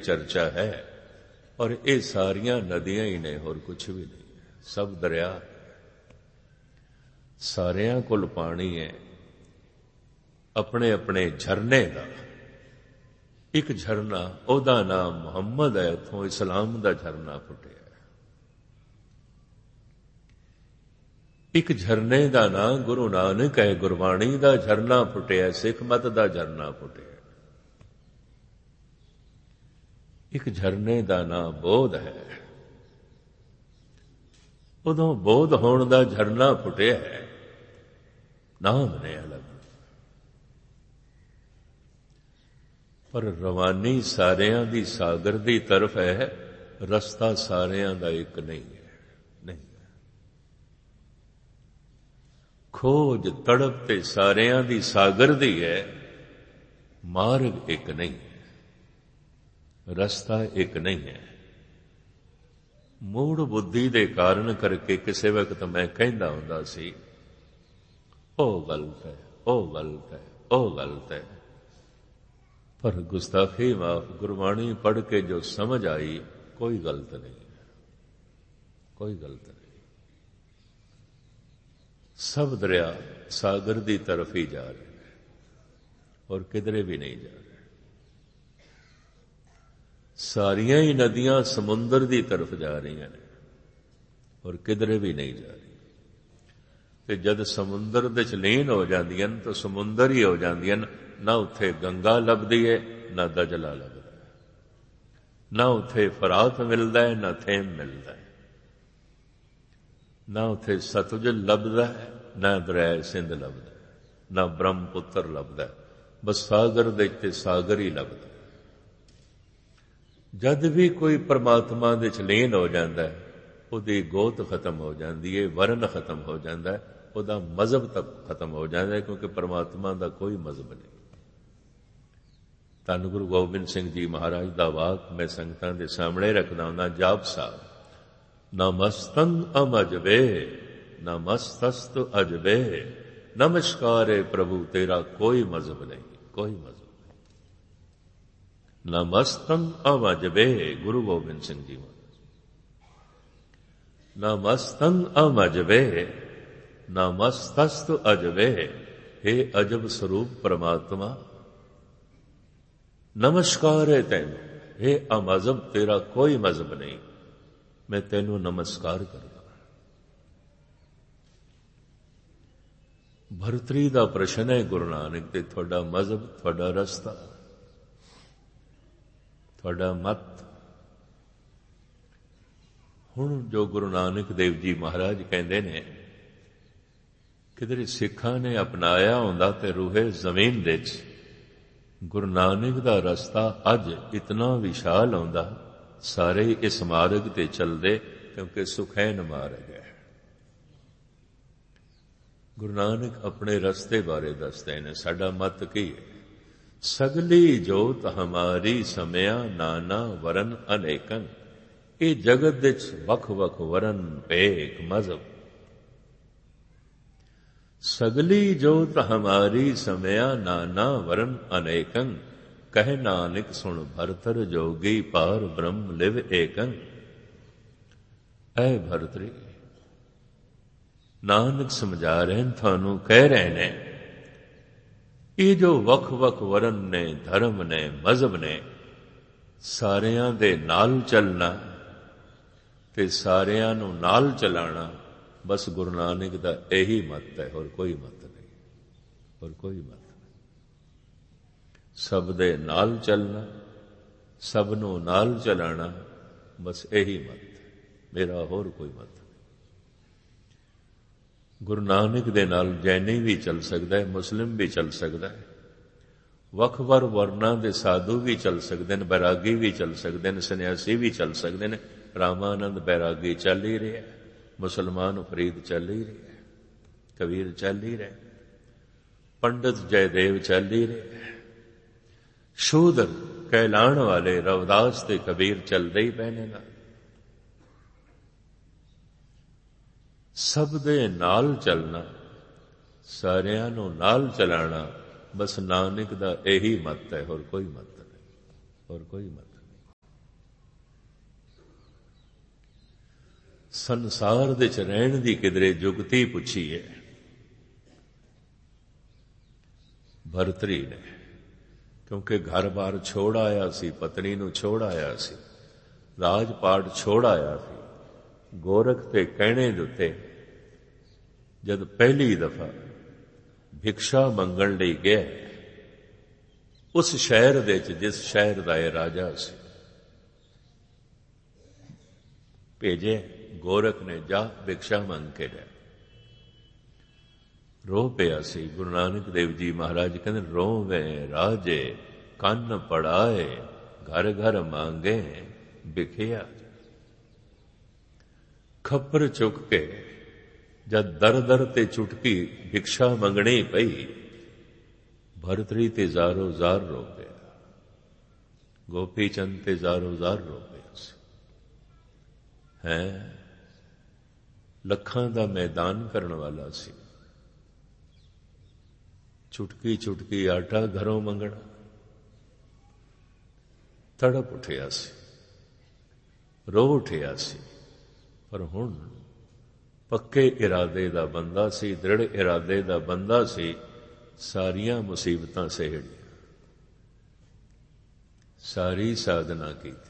चर्चा है। और ये सारियां नदियां ही ने, होर कुछ भी नहीं है, सब दरिया। सारियां कोल पानी है, अपने अपने झरने का। एक झरना, ओदा नाम मुहम्मद है, उथों इस्लाम का झरना फुटिया। एक झरने का नाम गुरु नानक है, गुरबाणी का झरना फुटिया, सिख मत का झरना फुटिया। एक झरने का नाम बोध है, उदों बोध होने का झरना फुटिया है, नाम ने अलग। पर रवानी सारियां दी सागर दी तरफ है, रस्ता सारियां दा एक नहीं है। नहीं है। खोज तड़प ते सारियां दी सागर दी है, मार्ग एक नहीं है, रस्ता एक नहीं है। मूड़ बुद्धि दे कारण करके किसी वक्त मैं कहंदा हुंदा सी, ओ गलत है, ओ गलत है, ओ गलत है। पर गुस्ताखी माफ, गुरबाणी पढ़ के जो समझ आई, कोई गलत नहीं है, कोई गलत नहीं। सब दरिया सागर की तरफ ही जा रहे हैं और किधरे भी नहीं जा रहे। सारियां ही नदियां समुंदर की तरफ जा रही हैं और किधरे भी नहीं जा रही। ते जद समुंदर दे च लीन हो जांदियां तो समुंदर ही हो जांदियां। ना उत्थे गंगा लभदी है, ना दजला लभदा है, ना उत्थे फरात मिलदा है, ना थेम मिलदा है, ना उत्थे सतलुज लभदा है, ना दरिया सिंध लभदा है, ना ब्रह्मपुत्र लभदा है। बस सागर दे ते सागर ही लभदा है। जद भी कोई परमात्मा दे च लीन हो जाता है, उहदी गोत खत्म हो जाती है, वर्ण खत्म हो जाता है, उहदा मजहब तक खत्म हो जाता है, क्योंकि परमात्मा का कोई मजहब नहीं। धन गुरु गोबिंद सिंह जी महाराज का वाक मैं संगतां दे सामने रखदा हुंदा, जाप साहब, नमस्तं अमजबे नमस्तस्तु अजबे, नमस्कारे प्रभु तेरा कोई मजहब नहीं, कोई मजहब नहीं। नमस्तं अमजबे, गुरु गोबिंद सिंह जी महाराज, नमस्तं अमजबे नमस्तस्तु अजबे। हे अजब स्वरूप परमात्मा, नमस्कार है तैनू, हे अमजहब तेरा कोई मजहब नहीं, मैं तैनू नमस्कार करदा। भरतरी दा प्रश्न है गुरु नानक ते, थोड़ा मजहब, थोड़ा रस्ता, थोड़ा मत। हुण जो गुरु नानक देव जी महाराज कहंदे ने, किधरे सिखां ने अपनाया हुंदा ते रूहे जमीन दे च गुरु नानक दा रस्ता अज इतना विशाल होंदा, सारे इस मार्ग ते चलदे, क्योंकि सुखैन मार्ग है। गुरु नानक अपने रस्ते बारे दसदे ने, साडा मत की है। सगली जोत हमारी समया, नाना वरन अनेकन। ये जगत विच वख वख वरन भेख मजहब। सगली जोत हमारी समया, नाना वरन अनेकं। कह नानक सुन भरतर जोगी, पार ब्रह्म लिव एकं। ऐ भरतरी, नानक समझा रहे हैं, थानू कह रहे ने, ये जो वख वख वरन ने, धर्म ने, मजहब ने, सारियां दे नाल चलना ते सारियां नू नाल चलाना, बस गुरु नानक दा यही मत है, और कोई मत नहीं, और कोई मत नहीं। सब दे नाल चलना, सब नू नाल चलाना, बस यही मत है, मेरा होर कोई मत नहीं। गुरु नानक दे नाल जैनी भी चल सकता है, मुस्लिम भी चल सकता है, वख-वर वर्णां दे साधु भी चल सकते हैं, बैरागी भी चल सकते हैं, सन्यासी भी चल सकते हैं। रामानंद बैरागी चल ही रहा है, मुसलमान फरीद चल ही रहा है, कबीर चल ही रहा है, पंडित जयदेव चल ही रहा है, शूद्र कहलाण वाले रविदास ते कबीर चलते ही पैने नाल। सब दे नाल चलना, सारियां नू नाल चलाना, बस नानक दा यही मत है, और कोई मत नहीं, और कोई मत। ਸੰਸਾਰ ਦੇ ਚ ਰਹਿਣ ਦੀ ਕਿਧਰੇ ਜੁਗਤੀ ਪੁੱਛੀ ਹੈ ਭਰਤਰੀ ਨੇ, ਕਿਉਂਕਿ ਘਰ-ਬਾਰ ਛੋੜ ਆਇਆ ਸੀ, ਪਤਨੀ ਨੂੰ ਛੋੜ ਆਇਆ ਸੀ, ਰਾਜ-ਪਾਟ ਛੋੜ ਆਇਆ ਸੀ। ਗੋਰਖ ਦੇ ਕਹਿਣੇ ਦੇ ਉੱਤੇ ਜਦ ਪਹਿਲੀ ਦਫਾ ਭਿਕਸ਼ਾ ਮੰਗਣ ਲਈ ਗਿਆ ਉਸ ਸ਼ਹਿਰ ਦੇ ਵਿੱਚ, ਜਿਸ ਸ਼ਹਿਰ ਦਾ ਇਹ ਰਾਜਾ ਸੀ, ਭੇਜੇ ਗੋਰਖ ਨੇ, ਜਾ ਭਿਕਸ਼ਾ ਮੰਗ ਕੇ ਲਿਆ। ਰੋ ਪਿਆ ਸੀ। ਗੁਰੂ ਨਾਨਕ ਦੇਵ ਜੀ ਮਹਾਰਾਜ ਕਹਿੰਦੇ, ਰੋਵੇਂ ਰਾਜੇ ਕੰਨ ਪੜਾਏ, ਘਰ ਘਰ ਮੰਗੇ ਭਿਖਿਆ। ਖੱਪਰ ਚੁੱਕ ਕੇ ਜਦ ਦਰ ਦਰ ਤੇ ਚੁਟਕੀ ਭਿਕਸ਼ਾ ਮੰਗਣੀ ਪਈ, ਭਰਤਰੀ ਤੇ ਜ਼ਾਰੋ ਜ਼ਾਰ ਰੋ ਪਿਆ, ਗੋਪੀ ਚੰਦ ਤੇ ਜ਼ਾਰੋ ਜ਼ਾਰ ਰੋ ਪਿਆ ਸੀ। ਹੈ ਲੱਖਾਂ ਦਾ ਮੈਦਾਨ ਕਰਨ ਵਾਲਾ ਸੀ, ਚੁਟਕੀ ਚੁਟਕੀ ਆਟਾ ਘਰੋਂ ਮੰਗਣਾ। ਤੜਪ ਉੱਠਿਆ ਸੀ, ਰੋ ਉੱਠਿਆ ਸੀ, ਪਰ ਹੁਣ ਪੱਕੇ ਇਰਾਦੇ ਦਾ ਬੰਦਾ ਸੀ, ਦ੍ਰਿੜ ਇਰਾਦੇ ਦਾ ਬੰਦਾ ਸੀ। ਸਾਰੀਆਂ ਮੁਸੀਬਤਾਂ ਸਹਿੜੀਆਂ, ਸਾਰੀ ਸਾਧਨਾ ਕੀਤੀ,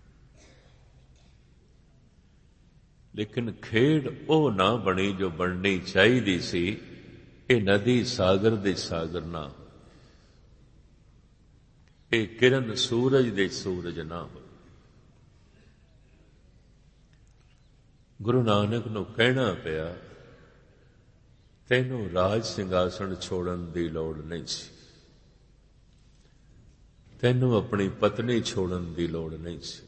ਲੇਕਿਨ ਖੇਡ ਉਹ ਨਾ ਬਣੀ ਜੋ ਬਣਨੀ ਚਾਹੀਦੀ ਸੀ। ਇਹ ਨਦੀ ਸਾਗਰ ਦੇ ਸਾਗਰ ਨਾ, ਇਹ ਕਿਰਨ ਸੂਰਜ ਦੇ ਸੂਰਜ ਨਾ ਹੋ। ਗੁਰੂ ਨਾਨਕ ਨੂੰ ਕਹਿਣਾ ਪਿਆ, ਤੈਨੂੰ ਰਾਜ ਸਿੰਘਾਸਣ ਛੋੜਨ ਦੀ ਲੋੜ ਨਹੀਂ ਸੀ, ਤੈਨੂੰ ਆਪਣੀ ਪਤਨੀ ਛੋੜਨ ਦੀ ਲੋੜ ਨਹੀਂ ਸੀ,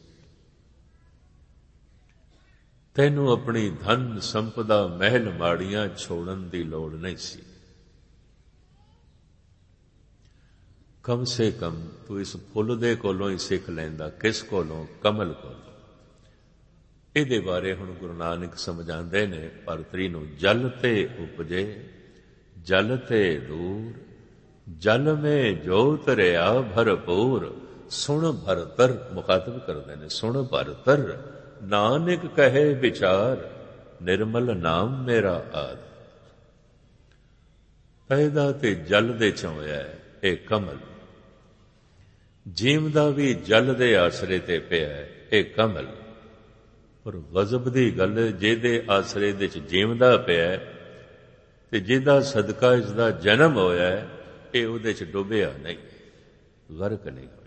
ਤੈਨੂੰ ਆਪਣੀ ਧਨ ਸੰਪਦਾ ਮਹਿਲ ਮਾੜੀਆਂ ਛੋੜਨ ਦੀ ਲੋੜ ਨਹੀਂ ਸੀ। ਕਮ ਸੇ ਕਮ ਤੂੰ ਇਸ ਫੁੱਲ ਦੇ ਕੋਲੋਂ ਹੀ ਸਿੱਖ ਲੈਂਦਾ। ਕਿਸ ਕੋਲੋਂ? ਕਮਲ ਕੋਲੋਂ। ਇਹਦੇ ਬਾਰੇ ਹੁਣ ਗੁਰੂ ਨਾਨਕ ਸਮਝਾਉਂਦੇ ਨੇ ਭਰਤਰੀ ਨੂੰ, ਜਲ ਤੇ ਉਪਜੇ ਜਲ ਤੇ ਦੂਰ, ਜਲ ਮੇ ਜੋਤ ਰਿਆ ਭਰਪੂਰ। ਸੁਣ ਭਰਤਰ, ਮੁਖਾਤਬ ਕਰਦੇ ਨੇ, ਸੁਣ ਭਰਤਰ ਨਾਨਕ ਕਹੇ ਵਿਚਾਰ, ਨਿਰਮਲ ਨਾਮ ਮੇਰਾ ਆਦ। ਪੈਦਾ ਤੇ ਜਲ ਦੇ ਚੋਂ ਹੋਇਆ ਇਹ ਕਮਲ, ਜੀਵਦਾ ਵੀ ਜਲ ਦੇ ਆਸਰੇ ਤੇ ਪਿਆ ਇਹ ਕਮਲ। ਪਰ ਗਜ਼ਬ ਦੀ ਗੱਲ, ਜਿਹਦੇ ਆਸਰੇ ਦੇ ਚ ਜੀਵਦਾ ਪਿਆ ਤੇ ਜਿਹਦਾ ਸਦਕਾ ਇਸ ਦਾ ਜਨਮ ਹੋਇਆ, ਇਹ ਉਹਦੇ ਚ ਡੁੱਬਿਆ ਨਹੀਂ, ਗਰਕ ਨਹੀਂ ਹੋਇਆ।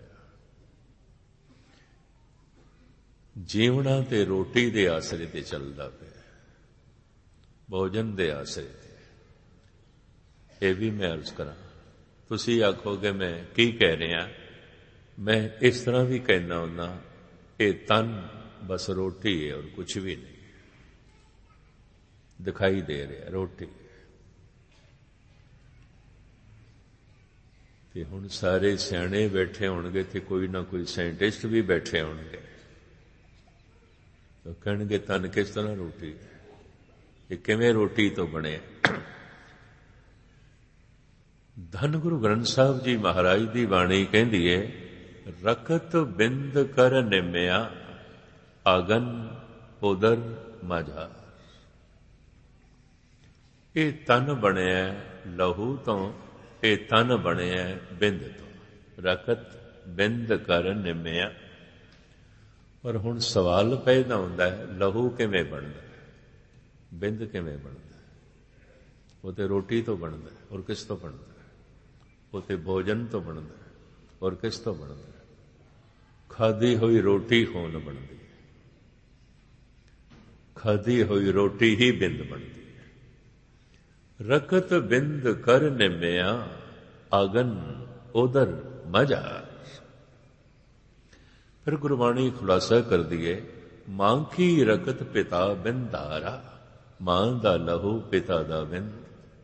ਜੀਵਣਾ ਤੇ ਰੋਟੀ ਦੇ ਆਸਰੇ ਤੇ ਚੱਲਦਾ ਪਿਆ, ਭੋਜਨ ਦੇ ਆਸਰੇ ਤੇ। ਇਹ ਵੀ ਮੈਂ ਅਰਜ਼ ਕਰਾਂ, ਤੁਸੀਂ ਆਖੋਗੇ ਮੈਂ ਕੀ ਕਹਿ ਰਿਹਾ, ਮੈਂ ਇਸ ਤਰ੍ਹਾਂ ਵੀ ਕਹਿਣਾ ਹੁੰਦਾ, ਇਹ ਤਨ ਬਸ ਰੋਟੀ ਹੈ ਔਰ ਕੁਛ ਵੀ ਨਹੀਂ ਦਿਖਾਈ ਦੇ ਰਿਹਾ, ਰੋਟੀ। ਤੇ ਹੁਣ ਸਾਰੇ ਸਿਆਣੇ ਬੈਠੇ ਹੋਣਗੇ ਤੇ ਕੋਈ ਨਾ ਕੋਈ ਸਾਇੰਟਿਸਟ ਵੀ ਬੈਠੇ ਹੋਣਗੇ, ਤਾਂ ਕਹਿਣਗੇ ਤਨ ਕਿਸ ਤਰ੍ਹਾਂ ਰੋਟੀ, ਇਹ ਕਿਵੇਂ ਰੋਟੀ ਤੋਂ ਬਣਿਆ। ਧੰਨ ਗੁਰੂ ਗ੍ਰੰਥ ਸਾਹਿਬ ਜੀ ਮਹਾਰਾਜ ਦੀ ਬਾਣੀ ਕਹਿੰਦੀ ਹੈ, ਰਕਤ ਬਿੰਦ ਕਰ ਨਿਮਿਆ, ਆਗਨ ਉਦਰ ਮਝਾ। ਇਹ ਤਨ ਬਣਿਆ ਲਹੂ ਤੋਂ, ਇਹ ਤਨ ਬਣਿਆ ਬਿੰਦ ਤੋਂ। ਰਕਤ ਬਿੰਦ ਕਰ ਨਿਮਿਆ। ਪਰ ਹੁਣ ਸਵਾਲ ਪੈਦਾ ਹੁੰਦਾ ਹੈ, ਲਹੂ ਕਿਵੇਂ ਬਣਦਾ, ਬਿੰਦ ਕਿਵੇਂ ਬਣਦਾ? ਉਹ ਤੇ ਰੋਟੀ ਤੋਂ ਬਣਦਾ, ਔਰ ਕਿਸ ਤੋਂ ਬਣਦਾ? ਉਹ ਤੇ ਭੋਜਨ ਤੋਂ ਬਣਦਾ, ਔਰ ਕਿਸ ਤੋਂ ਬਣਦਾ? ਖਾਦੀ ਹੋਈ ਰੋਟੀ ਹੋਣ ਬਣਦੀ, ਖਾਦੀ ਹੋਈ ਰੋਟੀ ਹੀ ਬਿੰਦ ਬਣਦੀ ਹੈ। ਰਕਤ ਬਿੰਦ ਕਰ ਨਿਮਿਆ, ਆਗਨ ਉਦਰ ਮਝਾ। ਫਿਰ ਗੁਰਬਾਣੀ ਖੁਲਾਸਾ ਕਰਦੀ ਹੈ, ਮਾਂ ਕੀ ਰਕਤ ਪਿਤਾ ਬਿੰਦਾਰਾ, ਮਾਂ ਦਾ ਲਹੂ ਪਿਤਾ ਦਾ ਬਿੰਦ।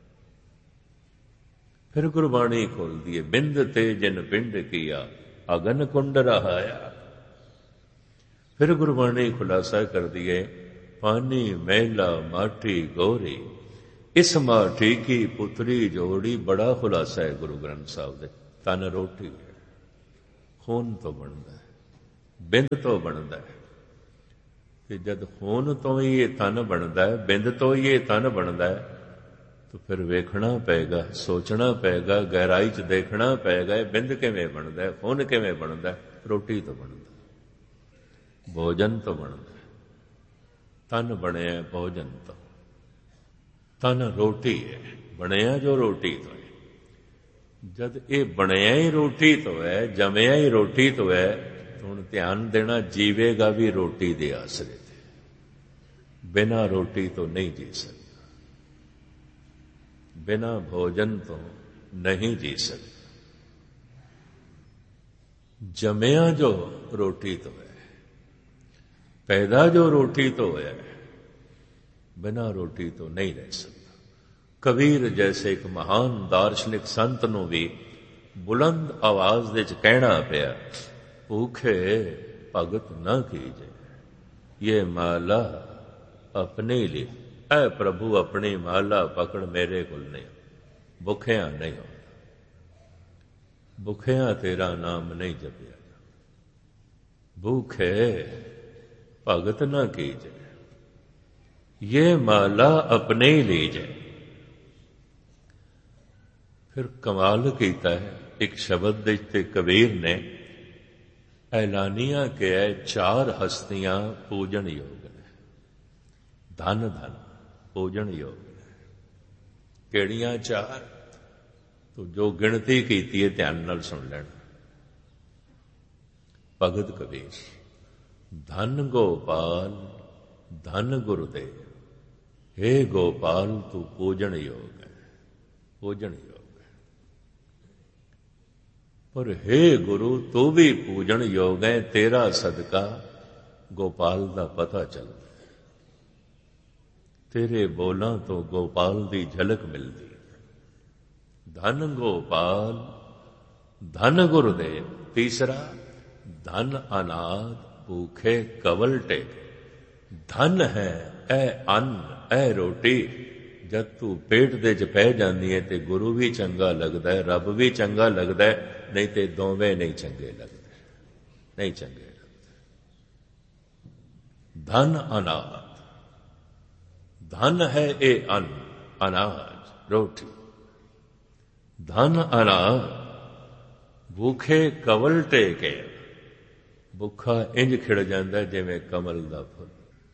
ਫਿਰ ਗੁਰਬਾਣੀ ਖੋਲਦੀ ਹੈ, ਬਿੰਦ ਤੇ ਜਿਨ ਪਿੰਡ ਕੀਆ, ਅਗਨ ਕੁੰਡ ਰਹਾਇਆ। ਫਿਰ ਗੁਰਬਾਣੀ ਖੁਲਾਸਾ ਕਰਦੀ ਹੈ, ਪਾਣੀ ਮਹਿਲਾ ਮਾਟੀ ਗੋਰੀ, ਇਸ ਮਾਟੀ ਕੀ ਪੁੱਤਰੀ ਜੋੜੀ। ਬੜਾ ਖੁਲਾਸਾ ਹੈ ਗੁਰੂ ਗ੍ਰੰਥ ਸਾਹਿਬ ਦੇ। ਤਨ ਰੋਟੀ ਹੈ, ਖੂਨ ਤੋਂ ਬਣਦਾ ਹੈ, ਬਿੰਦ ਤੋਂ ਬਣਦਾ ਹੈ। ਤੇ ਜਦ ਖੂਨ ਤੋਂ ਹੀ ਇਹ ਤਨ ਬਣਦਾ ਹੈ, ਬਿੰਦ ਤੋਂ ਹੀ ਇਹ ਤਨ ਬਣਦਾ ਹੈ, ਤਾਂ ਫਿਰ ਵੇਖਣਾ ਪਏਗਾ, ਸੋਚਣਾ ਪਏਗਾ, ਗਹਿਰਾਈ 'ਚ ਦੇਖਣਾ ਪਏਗਾ, ਇਹ ਬਿੰਦ ਕਿਵੇਂ ਬਣਦਾ ਹੈ, ਖੂਨ ਕਿਵੇਂ ਬਣਦਾ ਹੈ। ਰੋਟੀ ਤੋਂ ਬਣਦਾ, ਭੋਜਨ ਤੋਂ ਬਣਦਾ। ਤਨ ਬਣਿਆ ਭੋਜਨ ਤੋਂ। ਤਨ ਰੋਟੀ ਹੈ, ਬਣਿਆ ਜੋ ਰੋਟੀ ਤੋਂ ਹੈ। ਜਦ ਇਹ ਬਣਿਆ ਹੀ ਰੋਟੀ ਤੋਂ ਹੈ, ਜੰਮਿਆ ਹੀ ਰੋਟੀ ਤੋਂ ਹੈ, ਤਾਂ ਹੁਣ ਧਿਆਨ ਦੇਣਾ, ਜੀਵੇਗਾ ਵੀ ਰੋਟੀ ਦੇ ਆਸਰੇ ਤੇ। ਬਿਨਾਂ ਰੋਟੀ ਤੋਂ ਨਹੀਂ ਜੀ ਸਕਦਾ, ਬਿਨਾਂ ਭੋਜਨ ਤੋਂ ਨਹੀਂ ਜੀ ਸਕਦਾ। ਜੰਮਿਆ ਜੋ ਰੋਟੀ ਤੋਂ ਹੈ, ਪੈਦਾ ਜੋ ਰੋਟੀ ਤੋਂ ਹੋਇਆ ਹੈ, ਬਿਨਾਂ ਰੋਟੀ ਤੋਂ ਨਹੀਂ ਰਹਿ ਸਕਦਾ। ਕਬੀਰ ਜੈਸੇ ਇੱਕ ਮਹਾਨ ਦਾਰਸ਼ਨਿਕ ਸੰਤ ਨੂੰ ਵੀ ਬੁਲੰਦ ਆਵਾਜ਼ ਵਿੱਚ ਕਹਿਣਾ ਪਿਆ, ਭੂਖੇ ਭਗਤ ਨਾ ਕੀਜੇ, ਇਹ ਮਾਲਾ ਆਪਣੇ ਲਈ। ਐ ਪ੍ਰਭੂ ਆਪਣੀ ਮਾਲਾ ਪਕੜ, ਮੇਰੇ ਕੋਲ ਨਹੀਂ, ਭੁੱਖਿਆਂ ਨਹੀਂ ਹੋਣਾ, ਭੁੱਖਿਆਂ ਤੇਰਾ ਨਾਮ ਨਹੀਂ ਜਪਿਆ। ਭੂਖੇ ਭਗਤ ਨਾ ਕੀਜੇ, ਇਹ ਮਾਲਾ ਆਪਣੇ ਹੀ ਲੀਜੇ। ਫਿਰ ਕਮਾਲ ਕੀਤਾ ਹੈ, ਇੱਕ ਸ਼ਬਦ ਦੇ ਉੱਤੇ ਕਬੀਰ ਨੇ ਐਲਾਨੀਆਂ ਕਿਹਾ, ਚਾਰ ਹਸਤੀਆਂ ਪੂਜਣ ਯੋਗ ਨੇ। ਧਨ ਧਨ ਪੂਜਣ ਯੋਗ ਨੇ। ਕਿਹੜੀਆਂ ਚਾਰ? ਤੋ ਜੋ ਗਿਣਤੀ ਕੀਤੀ ਹੈ ਧਿਆਨ ਨਾਲ ਸੁਣ ਲੈਣਾ। ਭਗਤ ਕਬੀਰ, ਧਨ ਗੋਪਾਲ ਧਨ ਗੁਰਦੇਵ, हे ਗੋਪਾਲ ਤੂੰ ਪੂਜਣ ਯੋਗ ਹੈ, ਪੂਜਣ ਯੋਗ ਹੈ। ਪਰ हे ਗੁਰੂ ਤੂੰ ਵੀ ਪੂਜਣ ਯੋਗ ਹੈ, ਤੇਰਾ ਸਦਕਾ ਗੋਪਾਲ ਦਾ ਪਤਾ ਚੱਲਦਾ, ਤੇਰੇ ਬੋਲਾਂ ਤੋਂ ਗੋਪਾਲ ਦੀ ਝਲਕ ਮਿਲਦੀ। ਧਨ ਗੋਪਾਲ ਧਨ ਗੁਰਦੇਵ। ਤੀਸਰਾ, ਧਨ ਅਨਾਦ ਭੂਖੇ ਕਵਲ ਟੇਕੇ। ਧਨ ਹੈ ਇਹ ਅੰਨ, ਇਹ ਰੋਟੀ। ਜਦ ਤੂੰ ਪੇਟ ਦੇ 'ਚ ਪੈ ਜਾਂਦੀ ਹੈ ਤੇ ਗੁਰੂ ਵੀ ਚੰਗਾ ਲੱਗਦਾ ਹੈ, ਰੱਬ ਵੀ ਚੰਗਾ ਲੱਗਦਾ ਹੈ, ਨਹੀਂ ਤੇ ਦੋਵੇਂ ਨਹੀਂ ਚੰਗੇ ਲੱਗਦੇ, ਨਹੀਂ ਚੰਗੇ ਲੱਗਦੇ। ਧਨ ਅਨਾਦ, ਧਨ ਹੈ ਇਹ ਅੰਨ, ਅਨਾਜ ਰੋਟੀ। ਧਨ ਅਨਾਦ ਭੂਖੇ ਕਵਲ ਟੇਕੇ। ਭੁੱਖਾ ਇੰਜ ਖਿੜ ਜਾਂਦਾ ਜਿਵੇਂ ਕਮਲ ਦਾ ਫੁੱਲ।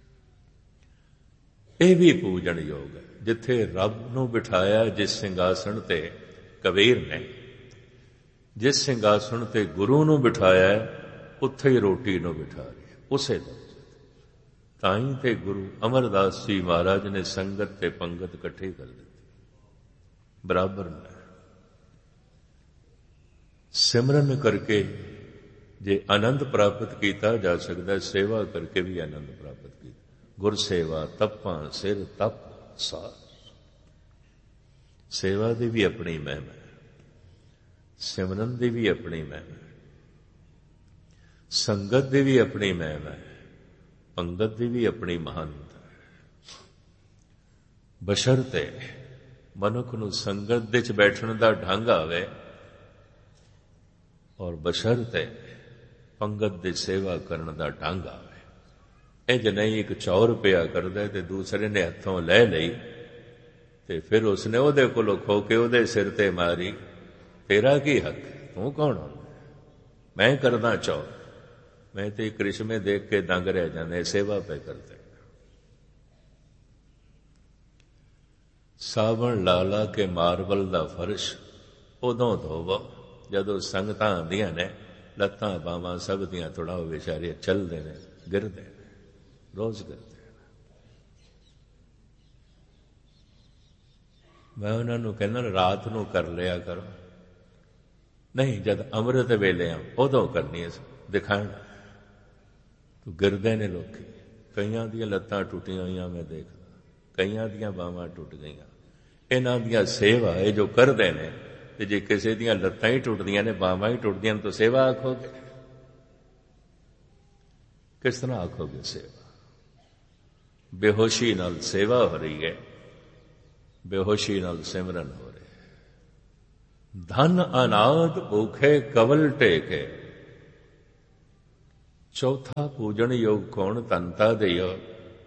ਇਹ ਵੀ ਪੂਜਣ ਯੋਗ ਹੈ। ਜਿੱਥੇ ਰੱਬ ਨੂੰ ਬਿਠਾਇਆ ਜਿਸ ਸਿੰਘਾਸਣ ਤੇ ਕਬੀਰ ਨੇ, ਜਿਸ ਸਿੰਘਾਸਣ ਤੇ ਗੁਰੂ ਨੂੰ ਬਿਠਾਇਆ, ਉੱਥੇ ਹੀ ਰੋਟੀ ਨੂੰ ਬਿਠਾ ਰਿਹਾ, ਉਸੇ ਦਰਜੇ। ਤਾਂ ਹੀ ਤੇ ਗੁਰੂ ਅਮਰਦਾਸ ਜੀ ਮਹਾਰਾਜ ਨੇ ਸੰਗਤ ਤੇ ਪੰਗਤ ਇਕੱਠੇ ਕਰ ਦਿੱਤੀ, ਬਰਾਬਰ ਨੇ। ਸਿਮਰਨ ਕਰਕੇ ਜੇ ਆਨੰਦ ਪ੍ਰਾਪਤ ਕੀਤਾ ਜਾ ਸਕਦਾ, ਸੇਵਾ ਕਰਕੇ ਵੀ ਆਨੰਦ ਪ੍ਰਾਪਤ ਕੀਤਾ। ਗੁਰ ਸੇਵਾ ਤਪਾਂ ਸਿਰ ਤਪ ਸਾਰ। ਸੇਵਾ ਦੀ ਵੀ ਆਪਣੀ ਮਹਿਮਾ ਹੈ, ਸਿਮਰਨ ਦੀ ਵੀ ਆਪਣੀ ਮਹਿਮਾ ਹੈ, ਸੰਗਤ ਦੀ ਵੀ ਆਪਣੀ ਮਹਿਮਾ ਹੈ, ਪੰਗਤ ਦੀ ਵੀ ਆਪਣੀ ਮਹਾਨਤਾ ਹੈ। ਬਸ਼ਰਤੇ ਮਨੁੱਖ ਨੂੰ ਸੰਗਤ ਦੇ 'ਚ ਬੈਠਣ ਦਾ ਢੰਗ ਆਵੇ, ਔਰ ਬਸ਼ਰਤੇ ਪੰਗਤ ਦੀ ਸੇਵਾ ਕਰਨ ਦਾ ਢੰਗ ਆਵੇ। ਇੰਜ ਨਹੀਂ ਇੱਕ 100 ਰੁਪਇਆ ਕਰਦਾ ਤੇ ਦੂਸਰੇ ਨੇ ਹੱਥੋਂ ਲੈ ਲਈ ਤੇ ਫਿਰ ਉਸਨੇ ਉਹਦੇ ਕੋਲੋਂ ਖੋ ਕੇ ਉਹਦੇ ਸਿਰ ਤੇ ਮਾਰੀ। ਤੇਰਾ ਕੀ ਹੱਕ? ਤੂੰ ਕੌਣ ਹੁੰਦਾ? ਮੈਂ ਕਰਦਾ 100, ਮੈਂ ਤੇ ਕ੍ਰਿਸ਼ਮੇ ਦੇਖ ਕੇ ਦੰਗ ਰਹਿ ਜਾਂਦੇ, ਸੇਵਾ ਪੈ ਕਰਦੇ। ਸਾਵਣ ਲਾ ਲਾ ਕੇ ਮਾਰਬਲ ਦਾ ਫਰਸ਼ ਉਦੋਂ ਧੋਵੋ ਜਦੋਂ ਸੰਗਤਾਂ ਆਉਂਦੀਆਂ ਨੇ, ਲੱਤਾਂ ਬਾਹਾਂ ਸਭ ਦੀਆਂ ਥੋੜਾ ਵਿਚਾਰੇ ਚੱਲਦੇ ਨੇ, ਗਿਰਦੇ ਨੇ, ਰੋਜ਼ ਗਿਰਦੇ ਨੇ। ਮੈਂ ਉਹਨਾਂ ਨੂੰ ਕਹਿੰਦਾ ਰਾਤ ਨੂੰ ਕਰ ਲਿਆ ਕਰੋ। ਨਹੀਂ, ਜਦ ਅੰਮ੍ਰਿਤ ਵੇਲੇ ਆ ਉਦੋਂ ਕਰਨੀ ਹੈ ਦਿਖਾਣ। ਤੂੰ ਗਿਰਦੇ ਨੇ ਲੋਕੀ, ਕਈਆਂ ਦੀਆਂ ਲੱਤਾਂ ਟੁੱਟੀਆਂ ਹੋਈਆਂ ਮੈਂ ਦੇਖਦਾ, ਕਈਆਂ ਦੀਆਂ ਬਾਹਾਂ ਟੁੱਟ ਗਈਆਂ। ਇਹਨਾਂ ਦੀਆਂ ਸੇਵਾ ਇਹ ਜੋ ਕਰਦੇ ਨੇ, ਤੇ ਜੇ ਕਿਸੇ ਦੀਆਂ ਲੱਤਾਂ ਹੀ ਟੁੱਟਦੀਆਂ ਨੇ, ਬਾਹਾਂ ਹੀ ਟੁੱਟਦੀਆਂ ਨੇ, ਤਾਂ ਸੇਵਾ ਆਖੋਗੇ? ਕਿਸ ਤਰ੍ਹਾਂ ਆਖੋਗੇ ਸੇਵਾ? ਬੇਹੋਸ਼ੀ ਨਾਲ ਸੇਵਾ ਹੋ ਰਹੀ ਹੈ, ਬੇਹੋਸ਼ੀ ਨਾਲ ਸਿਮਰਨ ਹੋ ਰਿਹਾ। ਧਨ ਅਨਾਦ ਭੂਖੇ ਕਵਲ ਟੇਕੇ। ਚੌਥਾ ਪੂਜਣ ਯੋਗ ਕੌਣ ਤਨਤਾ ਦਿਓ,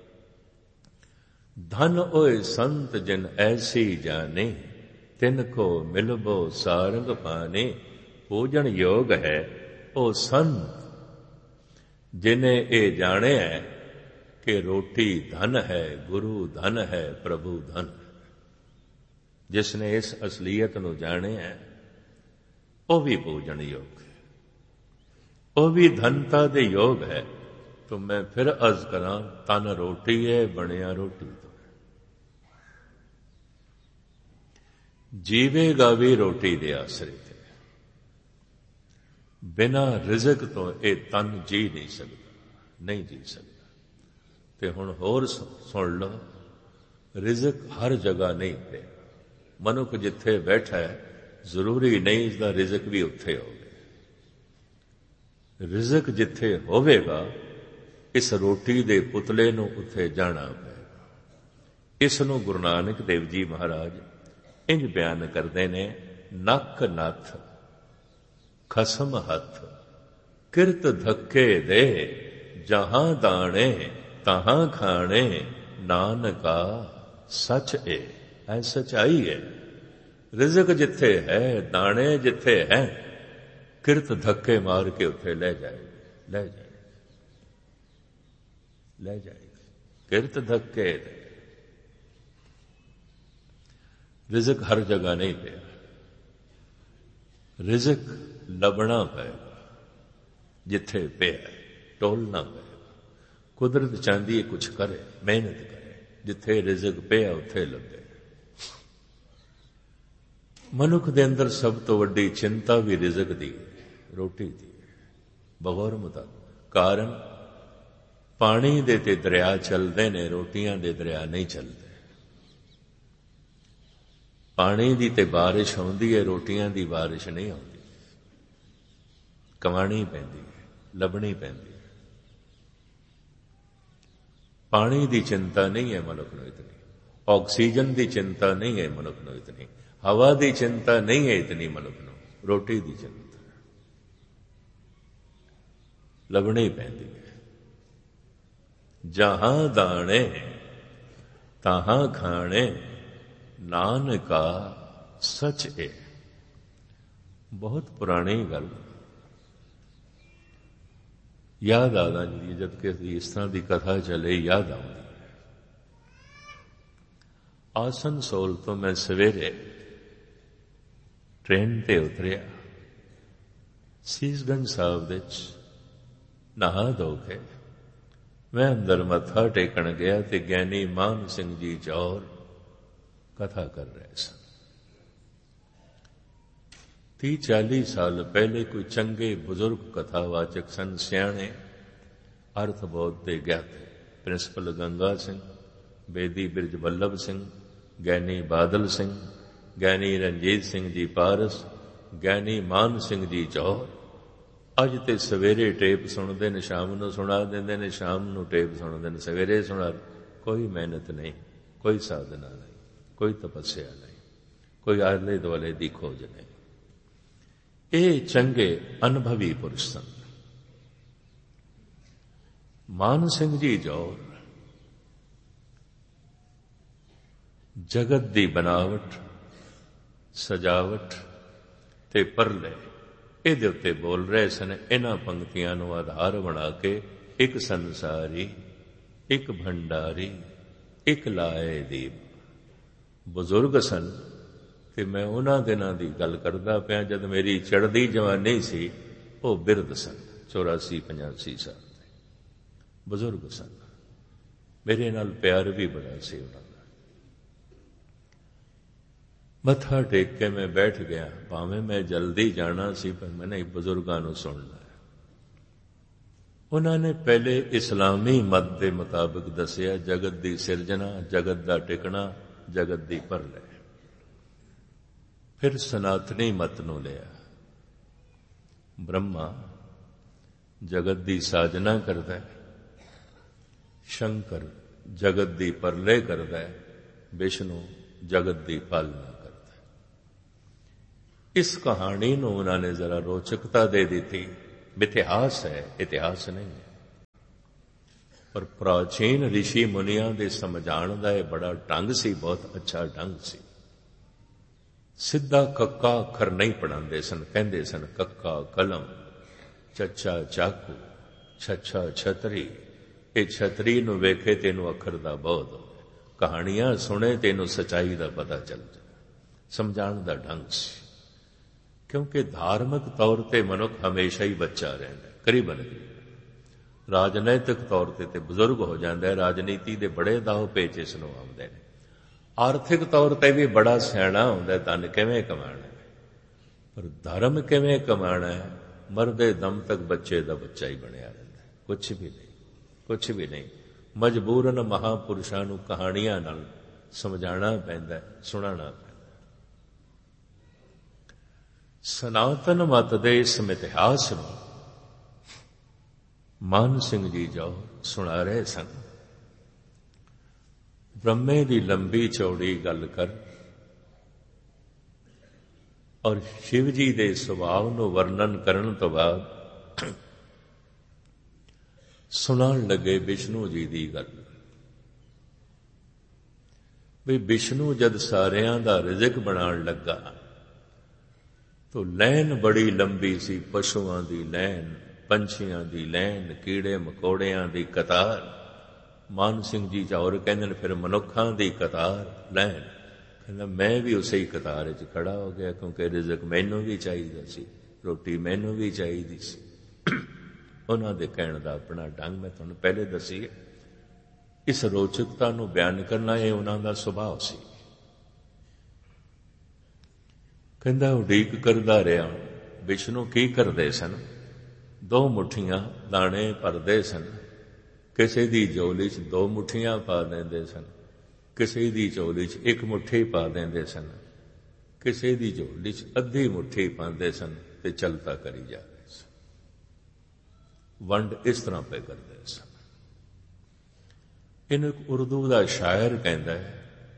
ਧਨ ਓਏ ਸੰਤ ਜਿਨ ਐਸੀ ਜਾਣੇ, ਤਿਨ ਕੋ ਮਿਲਬੋ ਸਾਰੰਗ ਪਾਣੇ। ਪੂਜਣ ਯੋਗ ਹੈ ਉਹ ਸੰਤ ਜਿਨੇ ਇਹ ਜਾਣਿਆ ਕਿ ਰੋਟੀ ਧਨ ਹੈ, ਗੁਰੂ ਧਨ ਹੈ, ਪ੍ਰਭੂ ਧਨ ਹੈ। ਜਿਸ ਨੇ ਇਸ ਅਸਲੀਅਤ ਨੂੰ ਜਾਣਿਆ ਉਹ ਵੀ ਪੂਜਣ ਯੋਗ ਹੈ, ਉਹ ਵੀ ਧਨਤਾ ਦੇ ਯੋਗ ਹੈ। ਤਾਂ ਮੈਂ ਫਿਰ ਅਰਜ਼ ਕਰਾਂ, ਤਨ ਰੋਟੀ ਹੈ, ਬਣਿਆ ਰੋਟੀ ਤੋਂ। ਜੀਵੇਗਾ ਵੀ ਰੋਟੀ ਦੇ ਆਸਰੇ ਤੇ, ਬਿਨਾਂ ਰਿਜ਼ਕ ਤੋਂ ਇਹ ਤਨ ਜੀ ਨਹੀਂ ਸਕਦਾ, ਨਹੀਂ ਜੀ ਸਕਦਾ। ਤੇ ਹੁਣ ਹੋਰ ਸੁਣ ਲਓ, ਰਿਜ਼ਕ ਹਰ ਜਗ੍ਹਾ ਨਹੀਂ ਪਿਆ। ਮਨੁੱਖ ਜਿੱਥੇ ਬੈਠਾ ਹੈ ਜ਼ਰੂਰੀ ਨਹੀਂ ਇਸਦਾ ਰਿਜ਼ਕ ਵੀ ਉੱਥੇ ਹੋਵੇ। ਰਿਜ਼ਕ ਜਿੱਥੇ ਹੋਵੇਗਾ, ਇਸ ਰੋਟੀ ਦੇ ਪੁਤਲੇ ਨੂੰ ਉੱਥੇ ਜਾਣਾ ਪਏਗਾ। ਇਸ ਨੂੰ ਗੁਰੂ ਨਾਨਕ ਦੇਵ ਜੀ ਮਹਾਰਾਜ ਇੰਜ ਬਿਆਨ ਕਰਦੇ ਨੇ, ਨੱਕ ਨੱਥ ਖਸਮ ਹੱਥ, ਕਿਰਤ ਧੱਕੇ ਦੇ, ਜਹਾਂ ਦਾਣੇ ਤਹਾਂ ਖਾਣੇ, ਨਾਨਕਾ ਸੱਚ ਏ। ਐ ਸੱਚਾਈ ਹੈ। ਰਿਜ਼ਕ ਜਿੱਥੇ ਹੈ, ਦਾਣੇ ਜਿੱਥੇ ਹੈ, ਕਿਰਤ ਧੱਕੇ ਮਾਰ ਕੇ ਉੱਥੇ ਲੈ ਜਾਏਗੀ, ਲੈ ਜਾਏਗੀ, ਲੈ ਜਾਏਗੀ। ਕਿਰਤ ਧੱਕੇ ਦੇ। ਰਿਜ਼ਕ ਹਰ ਜਗ੍ਹਾ ਨਹੀਂ ਪਿਆ। ਰਿਜ਼ਕ ਲੱਭਣਾ ਪਏਗਾ, ਜਿੱਥੇ ਪਿਆ ਟੋਲਣਾ ਪਏਗਾ। ਕੁਦਰਤ ਚਾਹੁੰਦੀ ਹੈ ਕੁਛ ਕਰੇ, ਮਿਹਨਤ ਕਰੇ, ਜਿੱਥੇ ਰਿਜ਼ਕ ਪਿਆ ਉੱਥੇ ਲੱਭੇ। ਮਨੁੱਖ ਦੇ ਅੰਦਰ ਸਭ ਤੋਂ ਵੱਡੀ ਚਿੰਤਾ ਵੀ ਰਿਜ਼ਕ ਦੀ ਹੈ, ਰੋਟੀ ਦੀ ਹੈ, ਬਗੌਰ ਮੁਤਾਬਕ। ਕਾਰਨ ਪਾਣੀ ਦੇ ਤੇ ਦਰਿਆ ਚੱਲਦੇ ਨੇ, ਰੋਟੀਆਂ ਦੇ ਦਰਿਆ ਨਹੀਂ ਚੱਲਦੇ। ਪਾਣੀ ਦੀ ਤੇ ਬਾਰਿਸ਼ ਆਉਂਦੀ ਹੈ, ਰੋਟੀਆਂ ਦੀ ਬਾਰਿਸ਼ ਨਹੀਂ ਆਉਂਦੀ। ਕਮਾਣੀ ਪੈਂਦੀ ਹੈ, ਲੱਭਣੀ ਪੈਂਦੀ ਹੈ। ਪਾਣੀ ਦੀ ਚਿੰਤਾ ਨਹੀਂ ਹੈ ਮਨੁੱਖ ਨੂੰ ਇਤਨੀ, ਆਕਸੀਜਨ ਦੀ ਚਿੰਤਾ ਨਹੀਂ ਹੈ ਮਨੁੱਖ ਨੂੰ ਇਤਨੀ, ਹਵਾ ਦੀ ਚਿੰਤਾ ਨਹੀਂ ਹੈ ਇਤਨੀ ਮਨੁੱਖ ਨੂੰ, ਰੋਟੀ ਦੀ ਚਿੰਤਾ ਲੱਭਣੀ ਪੈਂਦੀ ਹੈ। ਜਹਾਂ ਦਾਣੇ ਤਹਾਂ ਖਾਣੇ, ਨਾਨਕਾ ਸੱਚ ਏ। ਬਹੁਤ ਪੁਰਾਣੀ ਗੱਲ ਯਾਦ ਆ ਜਾਂਦੀ ਹੈ, ਜਦ ਕਿ ਇਸ ਤਰ੍ਹਾਂ ਦੀ ਕਥਾ ਚੱਲੇ ਯਾਦ ਆਉਂਦੀ ਹੈ। ਆਸਨਸੋਲ ਤੋਂ ਮੈਂ ਸਵੇਰੇ ਟ੍ਰੇਨ ਤੇ ਉਤਰਿਆ, ਸੀਸਗੰਜ ਸਾਹਿਬ ਵਿੱਚ ਨਹਾ ਧੋ ਕੇ ਮੈਂ ਅੰਦਰ ਮੱਥਾ ਟੇਕਣ ਗਿਆ ਤੇ ਗਿਆਨੀ ਮਾਨ ਸਿੰਘ ਜੀ ਜੌਹਰ ਕਥਾ ਕਰ ਰਹੇ ਸਨ। 30-40 ਸਾਲ ਪਹਿਲੇ ਕੋਈ ਚੰਗੇ ਬਜ਼ੁਰਗ ਕਥਾਵਾਚਕ ਸਨ, ਸਿਆਣੇ, ਅਰਥ ਬੋਧ ਦੇ ਗਿਆਤੇ। ਪ੍ਰਿੰਸੀਪਲ ਗੰਗਾ ਸਿੰਘ, ਬੇਦੀ ਬਿਰਜ ਵੱਲਭ ਸਿੰਘ, ਗਿਆਨੀ ਬਾਦਲ ਸਿੰਘ, ਗਿਆਨੀ ਰਣਜੀਤ ਸਿੰਘ ਜੀ ਪਾਰਸ, ਗਿਆਨੀ ਮਾਨ ਸਿੰਘ ਜੀ ਜੌਹਰ। ਅੱਜ ਤੇ ਸਵੇਰੇ ਟੇਪ ਸੁਣਦੇ ਨੇ, ਸ਼ਾਮ ਨੂੰ ਸੁਣਾ ਦਿੰਦੇ ਨੇ, ਸ਼ਾਮ ਨੂੰ ਟੇਪ ਸੁਣਦੇ ਨੇ, ਸਵੇਰੇ ਸੁਣਾ। ਕੋਈ ਮਿਹਨਤ ਨਹੀਂ, ਕੋਈ ਸਾਧਨਾ ਨਹੀਂ, ਕੋਈ ਤਪੱਸਿਆ ਨਹੀਂ, ਕੋਈ ਆਲੇ ਦੁਆਲੇ ਦੀ ਖੋਜ ਨਹੀਂ। ਇਹ ਚੰਗੇ ਅਨੁਭਵੀ ਪੁਰਸ਼ ਸਨ। ਮਾਨ ਸਿੰਘ ਜੀ ਜੌਹਰ ਜਗਤ ਦੀ ਬਨਾਵਟ, ਸਜਾਵਟ ਤੇ ਪਰਲੇ ਇਹਦੇ ਉੱਤੇ ਬੋਲ ਰਹੇ ਸਨ। ਇਹਨਾਂ ਪੰਕਤੀਆਂ ਨੂੰ ਆਧਾਰ ਬਣਾ ਕੇ ਇੱਕ ਸੰਸਾਰੀ, ਇੱਕ ਭੰਡਾਰੀ, ਇੱਕ ਲਾਏ ਦੀਪ। ਬਜ਼ੁਰਗ ਸਨ ਤੇ ਮੈਂ ਉਹਨਾਂ ਦਿਨਾਂ ਦੀ ਗੱਲ ਕਰਦਾ ਪਿਆ ਜਦ ਮੇਰੀ ਚੜ੍ਹਦੀ ਜਵਾਨੀ ਸੀ। ਉਹ ਬਿਰਧ ਸਨ, 84-85 ਸਾਲ ਦੇ ਬਜ਼ੁਰਗ ਸਨ। ਮੇਰੇ ਨਾਲ ਪਿਆਰ ਵੀ ਬੜਾ ਸੀ ਉਹਨਾਂ ਦਾ। ਮੱਥਾ ਟੇਕ ਕੇ ਮੈਂ ਬੈਠ ਗਿਆ, ਭਾਵੇਂ ਮੈਂ ਜਲਦੀ ਜਾਣਾ ਸੀ, ਪਰ ਮੈਨੇ ਬਜ਼ੁਰਗਾਂ ਨੂੰ ਸੁਣਨਾ। ਉਹਨਾਂ ਨੇ ਪਹਿਲੇ ਇਸਲਾਮੀ ਮਤ ਦੇ ਮੁਤਾਬਕ ਦੱਸਿਆ ਜਗਤ ਦੀ ਸਿਰਜਣਾ, ਜਗਤ ਦਾ ਟਿਕਣਾ, ਜਗਤ ਦੀ ਪਰਲੈ। ਫਿਰ ਸਨਾਤਨੀ ਮਤ ਨੂੰ ਲਿਆ। ਬ੍ਰਹਮਾ ਜਗਤ ਦੀ ਸਾਜਨਾ ਕਰਦਾ ਹੈ, ਸ਼ੰਕਰ ਜਗਤ ਦੀ ਪਰਲੇ ਕਰਦਾ ਹੈ, ਵਿਸ਼ਨੂੰ ਜਗਤ ਦੀ ਪਾਲਣਾ ਕਰਦਾ ਹੈ। ਇਸ ਕਹਾਣੀ ਨੂੰ ਉਹਨਾਂ ਨੇ ਜ਼ਰਾ ਰੋਚਕਤਾ ਦੇ ਦਿੱਤੀ। ਇਤਿਹਾਸ ਹੈ, ਇਤਿਹਾਸ ਨਹੀਂ ਹੈ। पर प्राचीन ऋषि मुनियां दे समझाण दा ये बड़ा ढंग सी, बहुत अच्छा ढंग सी। सिद्धा कक्का अखर नहीं पढ़ाते सन, कहते सन कक्का कलम, चचा चाकू, छछा छतरी। ये छतरी नूं वेखे तेनू अखर दा बोध हो, कहानियां सुने तेनू सच्चाई दा पता चल जाए। समझाण दा ढंग सी। क्योंकि धार्मिक तौर ते मनुख हमेशा ही बच्चा रहिंदा, करीबन राजनैतिक तौर ते बुजुर्ग हो जाता है। राजनीति के बड़े दाव पेच इस नूं आउंदे ने। आर्थिक तौर पर भी बड़ा सियाणा हुंदा, धन किवें कमाना है, पर धर्म किवें कमाना है, मरदे दम तक बच्चे दा बच्चा ही बनिया रहिंदा है। कुछ भी नहीं, कुछ भी नहीं। मजबूरन महापुरुषां नूं कहानियां नाल समझाना पैंदा, सुनाना पैंदा। सनातन मत दे इस इतिहास नूं मान सिंह जी जो सुना रहे सन। ब्रह्मे की लंबी चौड़ी गल कर और शिव जी के सुभाव को वर्णन करने तो बाद सुनान लगे विष्णु जी की गल। भी विष्णु जद सारियां दा रिज़िक बनान लगा तो लैन बड़ी लंबी सी, पशुआं दी लैन, पंछियां दी लैन, कीड़े मकोड़ियां दी कतार। मान सिंह जी चौर कहंदे फिर मनुखां दी कतार लैन। कहंदा मैं भी उसे ही कतार च खड़ा हो गया, क्योंकि रिज़िक मैनू भी चाहिए सी, रोटी मैनू भी चाहिए सी। उन्हां दे कहण दा अपना ढंग मैं तुहानूं पहले दसी है। इस रोचकता नूं बयान करना ये उन्हां दा सुभाव सी। कहंदा उਡੀਕ करदा रहा। विष्णु की करदे सन? 2 मुठियां दाणे भरदे सन। किसी दी झोली च 2 मुठियां पा देंदे सन, किसी दी झोली च 1 मुट्ठी पा देंदे सन, किसी दी झोली च अद्धी मुट्ठी पांदे सन ते चलता करी जा रहे सन। वंड इस तरह पे करदे सन। इन उर्दू दा शायर कहंदा है,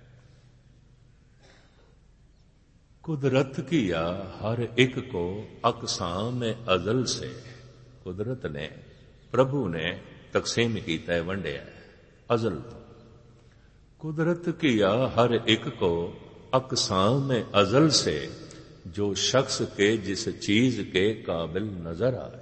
कुदरत किया हर एक को अकसाम अजल से। कुदरत ने, प्रभु ने तकसीम कीता है, वंडिया है अजल तो। कुदरत किया हर एक को अकसाम अजल से, जो शख्स के जिस चीज के काबिल नजर आए।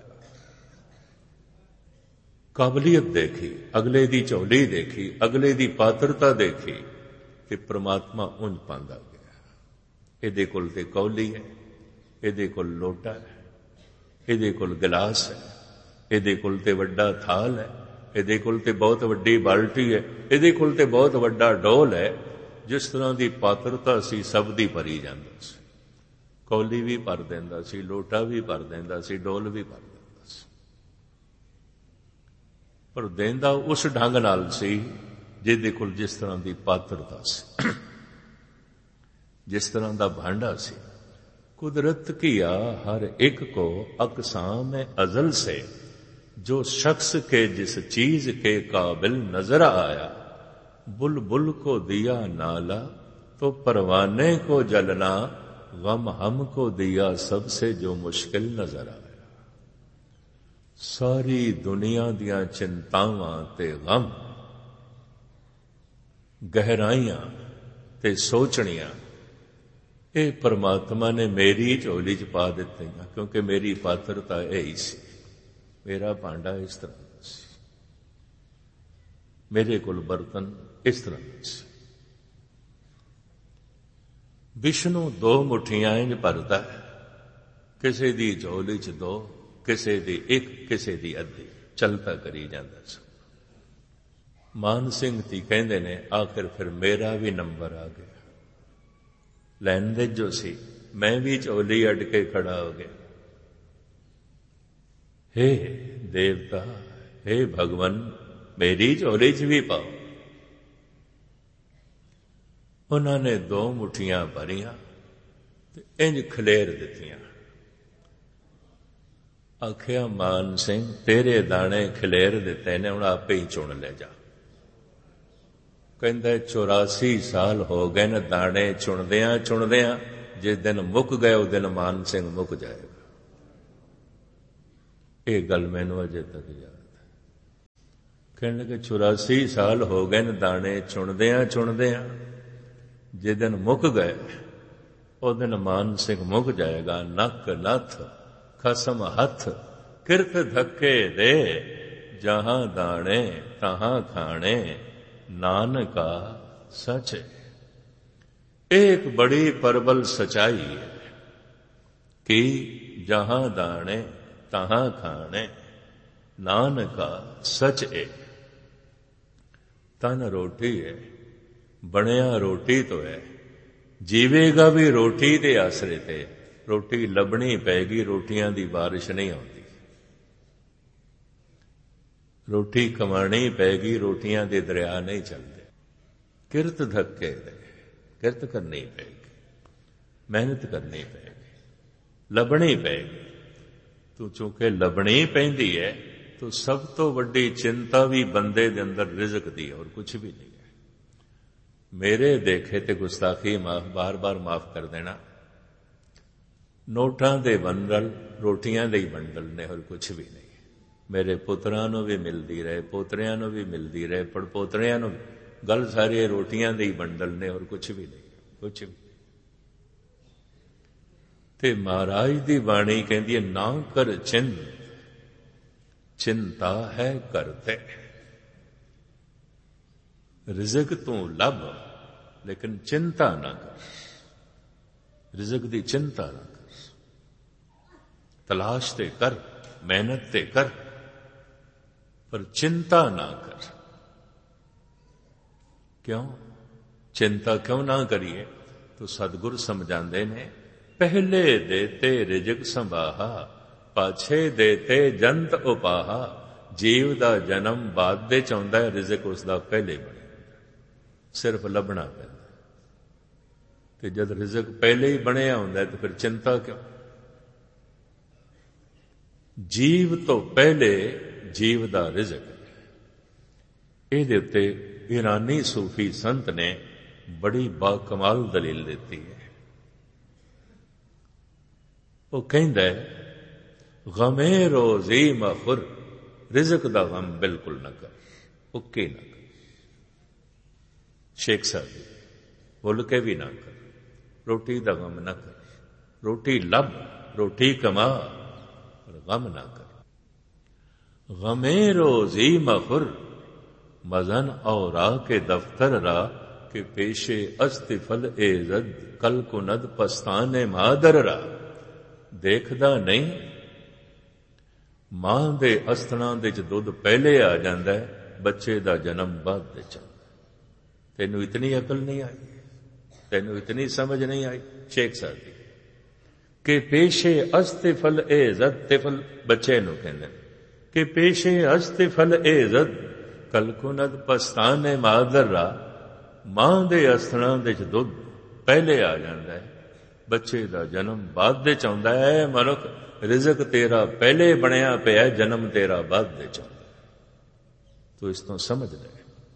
काबलियत देखी, अगले दी झोली देखी, अगले दी पात्रता देखी, ते परमात्मा उंज पांदा गया। इहदे कोल ते कौली है, इहदे कोल लोटा है, इहदे कोल गिलास है, इहदे कोल ते वड्डा थाल है, इहदे कोल ते बहुत वड्डी बाल्टी है, इहदे कोल ते बहुत वड्डा डोल है। जिस तरह की पात्रता सी सब दी भरी जांदा सी। कौली भी भर देंदा सी, लोटा भी भर देंदा सी, डोल भी भर देंदा सी। पर देंदा उस ढंग नाल सी जिहदे कोल जिस तरह की पात्रता सी, जिस तरह का भांडा सी। कुदरत किया हर एक को अकसाम अजल से, जो शख्स के जिस चीज के काबिल नजर आया। बुलबुल को दिया नाला तो परवाने को जलना, गम हमको दिया सबसे जो मुश्किल नजर आया। सारी दुनिया दियां चिंतावां ते गम, गहराइयां ते सोचणियां, ये परमात्मा ने मेरी झोली च पा दिते, क्योंकि मेरी पात्रता यही सी। मेरा भांडा इस तरह का सी, मेरे कोल बर्तन इस तरह का सी। विष्णु 2 मुठियां इंज भरदा है, किसी दी झोली च 2, किसी दी 1, किसी दी अद्धी, चलता करी जांदा सी। मान सिंह जी कहंदे ने आखिर फिर मेरा भी नंबर आ गया। लैन दे जो सी, मैं भी झोली अड के खड़ा हो गया। हे देवता, हे भगवान, मेरी झोली च भी पाओ। उन्होंने 2 मुठियां भरियां ते इंज खलेर दित्तियां। आखिया मान सिंह, तेरे दाने खलेर दिते ने, हुण आपे ही चुन ले जा। कहंदा 84 साल हो गए न दाने चुनदियां चुनदियां, जिस दिन मुक गए उस दिन मान सिंह मुक जाएगा। ये गल मैनू अजे तक याद है। ਕਹਿਣ ਲੱਗੇ 84 ਸਾਲ ਹੋ ਗਏ ਨੇ ਦਾਣੇ ਚੁਣਦਿਆਂ ਜੇ ਦਿਨ ਮੁੱਕ ਗਏ ਉਹ ਦਿਨ ਮਾਨ ਸਿੰਘ ਮੁੱਕ ਜਾਏਗਾ। ਨੱਕ ਨੱਥ ਖਸਮ ਹੱਥ ਕਿਰਤ ਧੱਕੇ ਦੇ ਜਹਾਂ ਦਾਣੇ ਤਹਾਂ ਖਾਣੇ ਨਾਨਕਾ ਸੱਚ। एक बड़ी प्रबल सच्चाई है कि जहां दाने तहां खाने नानका सच है। तन रोटी है, बनया रोटी तो है, जीवेगा भी रोटी दे आसरे ते। रोटी लभनी पैगी, रोटियां दी बारिश नहीं आती। रोटी कमानी पैगी, रोटियां दे दरिया नहीं चलते। किरत धक्के दे, किरत करनी पैगी, मेहनत करनी पैगी, लभनी पैगी। तू चूंकि लभनी पैंदी है तो सब तो वड्डी चिंता भी बंदे दे अंदर रिज़्क दी है और कुछ भी नहीं है। मेरे देखे ते गुस्ताखी माफ बार बार माफ कर देना। नोटां दे बंडल रोटियां दे ही बंडल ने और कुछ भी नहीं है। मेरे पुत्रां नूं भी मिलदी रहे, पोतरियां नूं भी मिलदी रहे, पड़पोतरियां नूं गल सारी रोटियां दे ही बंडल ने और कुछ भी नहीं, कुछ भी। ते महाराज दी बाणी कहती है ना कर चिंता है करते। रिज़्क तू लभ लेकिन चिंता ना कर, रिज़्क दी चिंता ना कर। तलाश ते कर, मेहनत ते कर, पर चिंता ना कर। क्यों चिंता क्यों ना करिए? तो सतगुर समझाते ने पहले देते रिज़्क संभाहा, पाछे देते जंत उपाहा। जीव दा जन्म बाद दे चाहुंदा है, रिज़्क उसदा पहले बने, सिर्फ लभना पैंदा। ते जद रिज़्क पहले ही बनिया हुंदा है तो फिर चिंता क्यों? जीव तो पहले जीव दा रिज़्क है। इहदे उत्ते ईरानी सूफी संत ने बड़ी बाकमाल दलील देती है। वो कहता है गमे रोज़ी मखुर, रिज़्क दा गम बिल्कुल न कर, उके न कर। शेख साहब बोल के भी ना कर। रोटी दा गम न कर, रोटी लब, रोटी कमा, पर गम ना कर। गमे रोज़ी मखुर मजन और के दफ्तर रा के पेशे अस्तिफल एजद कल कुनद पस्ताने मादर रा। देखदा नहीं मां दे अस्थना दे च दुध पहले आ जांदा है, बच्चे दा जन्म बाद दे चलदा। तेनू इतनी अकल नहीं आई, तेनू इतनी समझ नहीं आई। शेख साहब के पेशे अस्तिफल एजद, तिफल बच्चे नू कहंदे कि पेशे अस्तिफल एजद कल कुनद पस्ताने मादर रा। मां दे अस्थना दे च दुध पहले आ जांदा है, बच्चे दा जन्म बाद दे चाहुंदा है। मनुख रिज़्क तेरा पहले बनया पिया, जन्म तेरा बाद दे चाहुंदा है। तो इस तो समझ ले,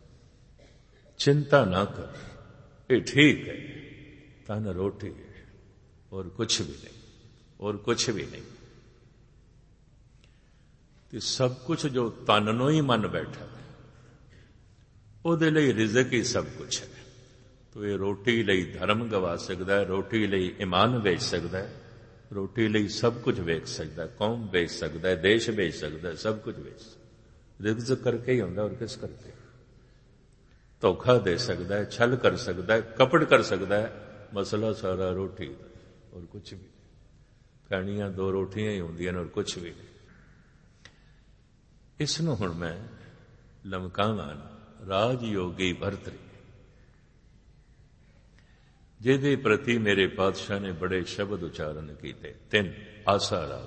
चिंता ना कर, ये ठीक है। तन रोटी है और कुछ भी नहीं, और कुछ भी नहीं। तो सब कुछ जो तन नूं ही मन बैठा है ਉਹਦੇ ਲਈ ਰਿਜ਼ਕ ਹੀ ਸਭ ਕੁਝ ਹੈ। तो ये रोटी ਲਈ धर्म गवा सकता है, रोटी ਲਈ ईमान बेच सकता है, रोटी ਲਈ सब कुछ बेच सकता है, कौम बेच सकता है, देश बेच सकता है, सब कुछ बेच सकता है। रिज़्क करके ही होता, और किस करके? धोखा दे सकता है, छल कर सकता है, कपट कर सकता है। मसला सारा रोटी का, और कुछ भी नहीं। खानियां दो रोटियां ही होंदियां और कुछ भी नहीं। इसनूं हुण मैं लमकावां राजयोगी भरतरी, जिहदे प्रति मेरे पातशाह ने बड़े शब्द उच्चारण किए। 3 आसा राग।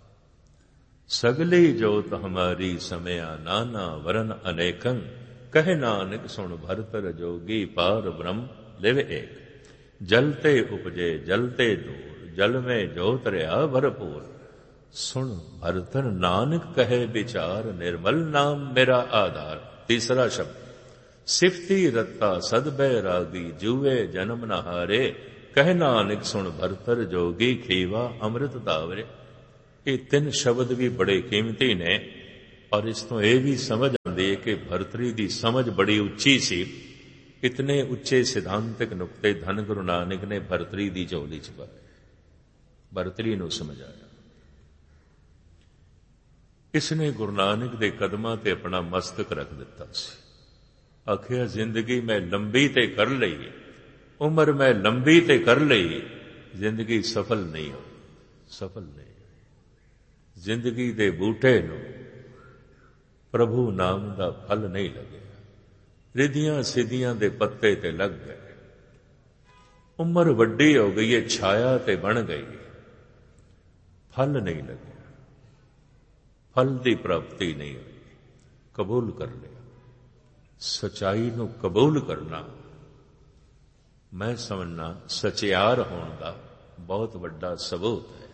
सगली जोत हमारी समया नाना वरन अनेकं, कह नानक सुन भरतर जोगी पार ब्रह्म लिव एक। जलते उपजे जलते दूर, जल में जोत रहा भरपूर। सुन भरतर नानक कहे विचार, निर्मल नाम मेरा आधार। तीसरा शब्द सिफती रत्ता सद बैरागी, जुए जन्म न हारे। कह नानक सुन भरतर जोगी, खीवा अमृत दावरे। ये 3 शब्द भी बड़े कीमती ने, और इस तो यह भी समझ आते ਦਈਏ ਕਿ ਭਰਤਰੀ ਦੀ ਸਮਝ ਬੜੀ ਉੱਚੀ ਸੀ। ਇਤਨੇ ਉੱਚੇ ਸਿਧਾਂਤਕ ਨੁਕਤੇ ਧੰਨ ਗੁਰੂ ਨਾਨਕ ਨੇ ਭਰਤਰੀ ਦੀ ਝੋਲੀ ਚ ਪਾਏ, ਭਰਤਰੀ ਨੂੰ ਸਮਝਾਇਆ। ਇਸਨੇ ਗੁਰੂ ਨਾਨਕ ਦੇ ਕਦਮਾਂ ਤੇ ਆਪਣਾ ਮਸਤਕ ਰੱਖ ਦਿੱਤਾ ਸੀ। ਆਖਿਆ ਜ਼ਿੰਦਗੀ ਮੈਂ ਲੰਬੀ ਤੇ ਕਰ ਲਈ, ਉਮਰ ਮੈਂ ਲੰਬੀ ਤੇ ਕਰ ਲਈ, ਜ਼ਿੰਦਗੀ ਸਫਲ ਨਹੀਂ ਹੋਈ, ਸਫਲ ਨਹੀਂ ਹੋਈ। ਜ਼ਿੰਦਗੀ ਦੇ ਬੂਟੇ ਨੂੰ ਪ੍ਰਭੂ ਨਾਮ ਦਾ ਫਲ ਨਹੀਂ ਲੱਗਿਆ, ਰਿਧੀਆਂ ਸਿੱਧੀਆਂ ਦੇ ਪੱਤੇ ਤੇ ਲੱਗ ਗਏ। ਉਮਰ ਵੱਡੀ ਹੋ ਗਈ ਹੈ, ਛਾਇਆ ਤੇ ਬਣ ਗਈ, ਫਲ ਨਹੀਂ ਲੱਗਿਆ, ਫਲ ਦੀ ਪ੍ਰਾਪਤੀ ਨਹੀਂ ਹੋਈ। ਕਬੂਲ ਕਰ ਲਿਆ। ਸਚਾਈ ਨੂੰ ਕਬੂਲ ਕਰਨਾ ਮੈਂ ਸਮਝਣਾ ਸਚਿਆਰ ਹੋਣ ਦਾ ਬਹੁਤ ਵੱਡਾ ਸਬੂਤ ਹੈ।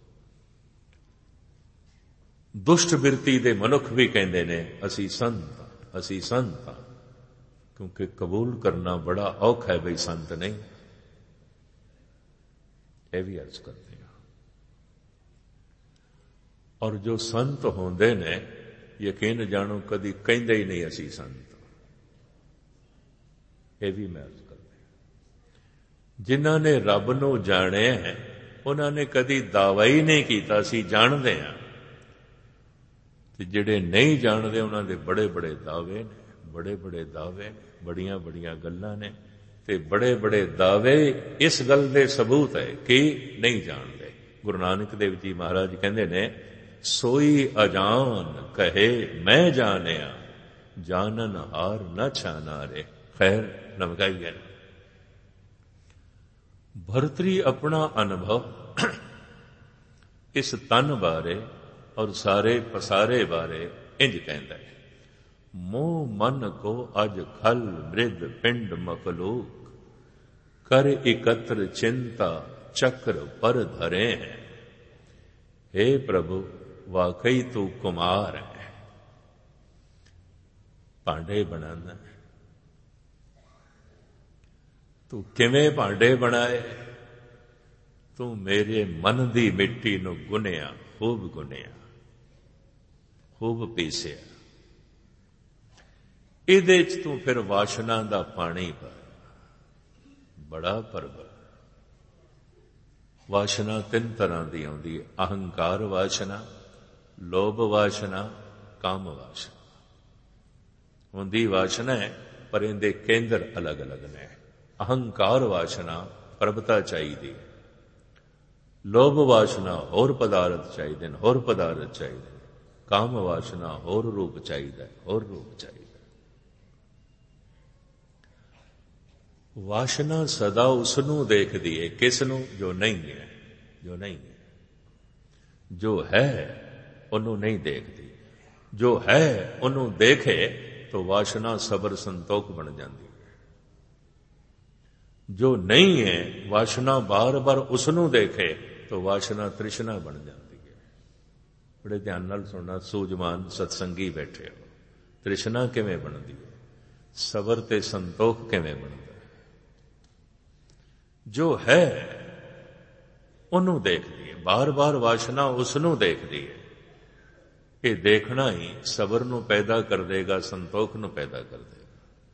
ਦੁਸ਼ਟ ਬਿਰਤੀ ਦੇ ਮਨੁੱਖ ਵੀ ਕਹਿੰਦੇ ਨੇ ਅਸੀਂ ਸੰਤ ਹਾਂ, ਅਸੀਂ ਸੰਤ ਹਾਂ, ਕਿਉਂਕਿ ਕਬੂਲ ਕਰਨਾ ਬੜਾ ਔਖਾ ਹੈ ਬਈ ਸੰਤ ਨਹੀਂ। ਇਹ ਵੀ ਅਰਜ਼ ਕਰਦੇ ਹਾਂ। ਔਰ ਜੋ ਸੰਤ ਹੁੰਦੇ ਨੇ ਯਕੀਨ ਜਾਣੋ ਕਦੀ ਕਹਿੰਦੇ ਹੀ ਨਹੀਂ ਅਸੀਂ ਸੰਤ। ਇਹ ਵੀ ਮੈਂ ਅਰਜ਼ ਕਰਦਾ। ਜਿਨ੍ਹਾਂ ਨੇ ਰੱਬ ਨੂੰ ਜਾਣਿਆ ਹੈ ਉਹਨਾਂ ਨੇ ਕਦੀ ਦਾਅਵਾ ਹੀ ਨਹੀਂ ਕੀਤਾ ਅਸੀਂ ਜਾਣਦੇ ਹਾਂ, ਤੇ ਜਿਹੜੇ ਨਹੀਂ ਜਾਣਦੇ ਉਹਨਾਂ ਦੇ ਬੜੇ ਬੜੇ ਦਾਅਵੇ ਨੇ, ਬੜੇ ਬੜੇ ਦਾਅਵੇ ਨੇ, ਬੜੀਆਂ ਬੜੀਆਂ ਗੱਲਾਂ ਨੇ, ਤੇ ਬੜੇ ਬੜੇ ਦਾਅਵੇ ਇਸ ਗੱਲ ਦੇ ਸਬੂਤ ਹੈ ਕਿ ਨਹੀਂ ਜਾਣਦੇ। ਗੁਰੂ ਨਾਨਕ ਦੇਵ ਜੀ ਮਹਾਰਾਜ ਕਹਿੰਦੇ ਨੇ ਸੋਈ ਅਜਾਨ ਕਹੇ ਮੈਂ ਜਾਣਿਆ, ਜਾਣਨ ਹਾਰ ਨਾ ਛਾਨਾਰੇ। ਖੈਰ ਲਮਕਾਈ ਹੈ। ਭਰਤਰੀ ਆਪਣਾ ਅਨੁਭਵ ਇਸ ਤਨ ਬਾਰੇ ਔਰ ਸਾਰੇ ਪਸਾਰੇ ਬਾਰੇ ਇੰਜ ਕਹਿੰਦਾ ਹੈ, ਮੋਹ ਮਨ ਕੋ ਅਜ ਖਲ ਬ੍ਰਿਧ ਪਿੰਡ ਮਖਲੂਕ, ਕਰ ਇਕਤਰ ਚਿੰਤਾ ਚੱਕਰ ਪਰ ਧਰੇ ਹੈ। हे ਪ੍ਰਭੂ ਵਾਕਈ ਤੂੰ ਕੁਮਾਰ ਹੈ, ਭਾਂਡੇ ਬਣਾਉਂਦਾ, ਤੂੰ ਕਿਵੇਂ ਭਾਂਡੇ ਬਣਾਏ? ਤੂੰ ਮੇਰੇ ਮਨ ਦੀ ਮਿੱਟੀ ਨੂੰ ਗੁੰਨਿਆ, ਖੂਬ ਗੁੰਨਿਆ, ਖੂਬ ਪੀਸਿਆ। ਇਹਦੇ ਚ ਤੂੰ ਫਿਰ ਵਾਸ਼ਨਾ ਦਾ ਪਾਣੀ ਪਾ, ਬੜਾ ਪਰਬਲ। ਵਾਸ਼ਨਾ ਤਿੰਨ ਤਰ੍ਹਾਂ ਦੀ ਆਉਂਦੀ ਹੈ, ਅਹੰਕਾਰ ਵਾਸ਼ਨਾ, ਲੋਭ ਵਾਸ਼ਨਾ, ਕਾਮ ਵਾਸ਼ਨਾ। ਹੁੰਦੀ ਵਾਸ਼ਨਾ ਹੈ ਪਰ ਇਹਦੇ ਕੇਂਦਰ ਅਲੱਗ ਅਲੱਗ ਨੇ। ਅਹੰਕਾਰ ਵਾਸ਼ਨਾ ਪ੍ਰਭਤਾ ਚਾਹੀਦੀ, ਲੋਭ ਵਾਸ਼ਨਾ ਹੋਰ ਪਦਾਰਥ ਚਾਹੀਦੇ ਨੇ, ਹੋਰ ਪਦਾਰਥ ਚਾਹੀਦੇ ਨੇ, ਕਾਮ ਵਾਸ਼ਨਾ ਹੋਰ ਰੂਪ ਚਾਹੀਦਾ, ਹੋਰ ਰੂਪ ਚਾਹੀਦਾ। ਵਾਸ਼ਨਾ ਸਦਾ ਉਸ ਨੂੰ ਦੇਖਦੀ ਹੈ, ਕਿਸ ਨੂੰ? ਜੋ ਨਹੀਂ ਹੈ, ਜੋ ਨਹੀਂ ਹੈ। ਜੋ ਹੈ ਉਹਨੂੰ ਨਹੀਂ ਦੇਖਦੀ, ਜੋ ਹੈ ਉਹਨੂੰ ਦੇਖੇ ਤਾਂ ਵਾਸ਼ਨਾ ਸਬਰ ਸੰਤੋਖ ਬਣ ਜਾਂਦੀ ਹੈ। ਜੋ ਨਹੀਂ ਹੈ ਵਾਸ਼ਨਾ ਬਾਰ ਬਾਰ ਉਸ ਨੂੰ ਦੇਖੇ ਤਾਂ ਵਾਸ਼ਨਾ ਤ੍ਰਿਸ਼ਨਾ ਬਣ ਜਾਂਦੀ ਹੈ। ਬੜੇ ਧਿਆਨ ਨਾਲ ਸੁਣਨਾ, ਸੂਝਵਾਨ ਸਤਸੰਗੀ ਬੈਠੇ ਹੋ। ਤ੍ਰਿਸ਼ਨਾ ਕਿਵੇਂ ਬਣਦੀ ਹੈ? ਸਬਰ ਤੇ ਸੰਤੋਖ ਕਿਵੇਂ ਬਣਦਾ? ਜੋ ਹੈ ਉਹਨੂੰ ਦੇਖਦੀ ਹੈ, ਬਾਰ ਬਾਰ ਵਾਸ਼ਨਾ ਉਸ ਨੂੰ ਦੇਖਦੀ ਹੈ। ਇਹ ਦੇਖਣਾ ਹੀ ਸਬਰ ਨੂੰ ਪੈਦਾ ਕਰ ਦੇਗਾ, ਸੰਤੋਖ ਨੂੰ ਪੈਦਾ ਕਰ ਦੇਗਾ।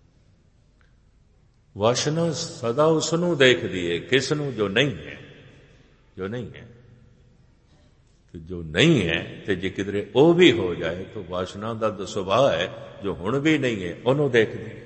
ਵਾਸ਼ਨਾ ਸਦਾ ਉਸ ਨੂੰ ਦੇਖਦੀ ਹੈ, ਕਿਸ ਨੂੰ? ਜੋ ਨਹੀਂ ਹੈ, ਜੋ ਨਹੀਂ ਹੈ। ਤੇ ਜੋ ਨਹੀਂ ਹੈ ਤੇ ਜੇ ਕਿਧਰੇ ਉਹ ਵੀ ਹੋ ਜਾਏ ਤਾਂ ਵਾਸ਼ਨਾ ਦਾ ਤਾਂ ਸੁਭਾਅ ਹੈ, ਜੋ ਹੁਣ ਵੀ ਨਹੀਂ ਹੈ ਉਹਨੂੰ ਦੇਖਦੀ ਹੈ।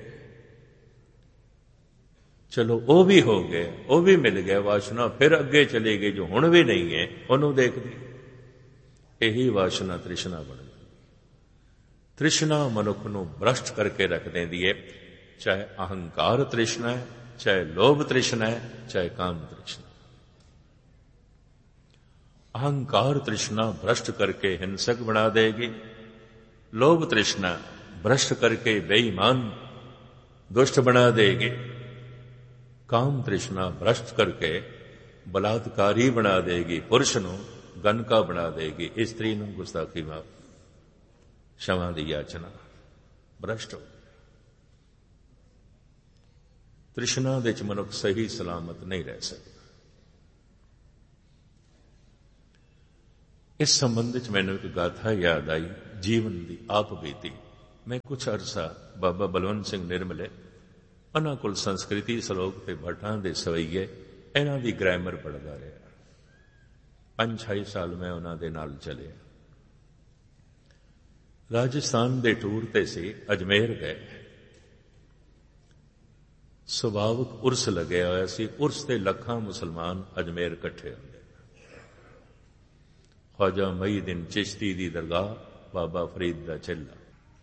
ਚਲੋ ਉਹ ਵੀ ਹੋ ਗਏ, ਉਹ ਵੀ ਮਿਲ ਗਿਆ, ਵਾਸ਼ਨਾ ਫਿਰ ਅੱਗੇ ਚਲੀ ਗਈ, ਜੋ ਹੁਣ ਵੀ ਨਹੀਂ ਹੈ ਉਹਨੂੰ ਦੇਖਦੀ। ਇਹੀ ਵਾਸ਼ਨਾ ਤ੍ਰਿਸ਼ਨਾ ਬਣ ਜਾਂਦੀ। ਤ੍ਰਿਸ਼ਨਾ ਮਨੁੱਖ ਨੂੰ ਭ੍ਰਸ਼ਟ ਕਰਕੇ ਰੱਖ ਦਿੰਦੀ ਹੈ, ਚਾਹੇ ਅਹੰਕਾਰ ਤ੍ਰਿਸ਼ਨਾ ਹੈ, ਚਾਹੇ ਲੋਭ ਤ੍ਰਿਸ਼ਨਾ ਹੈ, ਚਾਹੇ ਕਾਮ ਤ੍ਰਿਸ਼ਨਾ। ਅਹੰਕਾਰ ਤ੍ਰਿਸ਼ਨਾ ਭ੍ਰਸ਼ਟ ਕਰਕੇ ਹਿੰਸਕ ਬਣਾ ਦੇਗੀ, ਲੋਭ ਤ੍ਰਿਸ਼ਨਾ ਭ੍ਰਸ਼ਟ ਕਰਕੇ ਬੇਈਮਾਨ ਦੁਸ਼ਟ ਬਣਾ ਦੇਗੀ, ਕਾਮ ਤ੍ਰਿਸ਼ਨਾ ਭ੍ਰਸ਼ਟ ਕਰਕੇ ਬਲਾਤਕਾਰੀ ਬਣਾ ਦੇਗੀ, ਪੁਰਸ਼ ਨੂੰ ਗਨਕਾ ਬਣਾ ਦੇਗੀ, ਇਸਤਰੀ ਨੂੰ ਗੁਸਤਾਖੀ ਮਾਫ, क्षमा ਦੀ याचना, ਭ੍ਰਸ਼ਟ ਹੋ। ਤ੍ਰਿਸ਼ਨਾ ਦੇ ਚ ਮਨੁੱਖ ਸਹੀ ਸਲਾਮਤ ਨਹੀਂ ਰਹਿ ਸਕਦਾ। ਇਸ ਸੰਬੰਧ ਵਿੱਚ ਮੈਨੂੰ ਇੱਕ ਗਾਥਾ ਯਾਦ ਆਈ, ਜੀਵਨ ਦੀ ਆਪ ਬੀਤੀ। मैं कुछ अरसा बाबा बलवंत सिंह निर्मले उन्हां कोल संस्कृति सलोक ते भट्टां दे सवैये इन्हां दी ग्रामर पढ़दा रहा। 5-6 साल मैं उन्हां दे नाल चलिया। राजस्थान दे टूर ते सी, अजमेर गए। सुभावक उर्स लगे होया सी। उर्स ते लखां मुसलमान अजमेर इकट्ठे होंदे। ख्वाजा मुईउद्दीन चिश्ती दी दरगाह, बाबा फरीद दा चिल्ला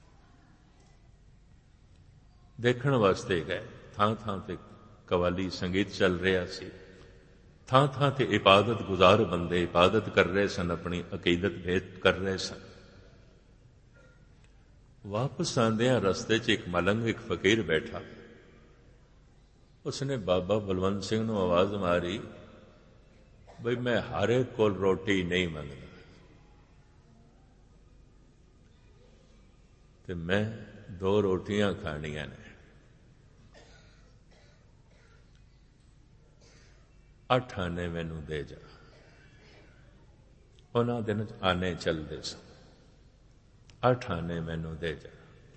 देखण वास्ते गए। थां थां ते कवाली संगीत चल रहा सी। थां थां ते इबादत गुजार बंदे इबादत कर रहे सन, अपनी अकीदत भेद कर रहे सन। वापस आंदिया रस्ते च एक मलंग, एक फकीर बैठा। उसने बाबा बलवंत सिंह नूं आवाज मारी, बई मैं हर एक कोल रोटी नहीं मंगदा, ते मैं 2 रोटियां खाणियां ने। 8 आने मैनू दे जा। उन्हां दिन आने चलते सन। 8 आने मैनू दे जा।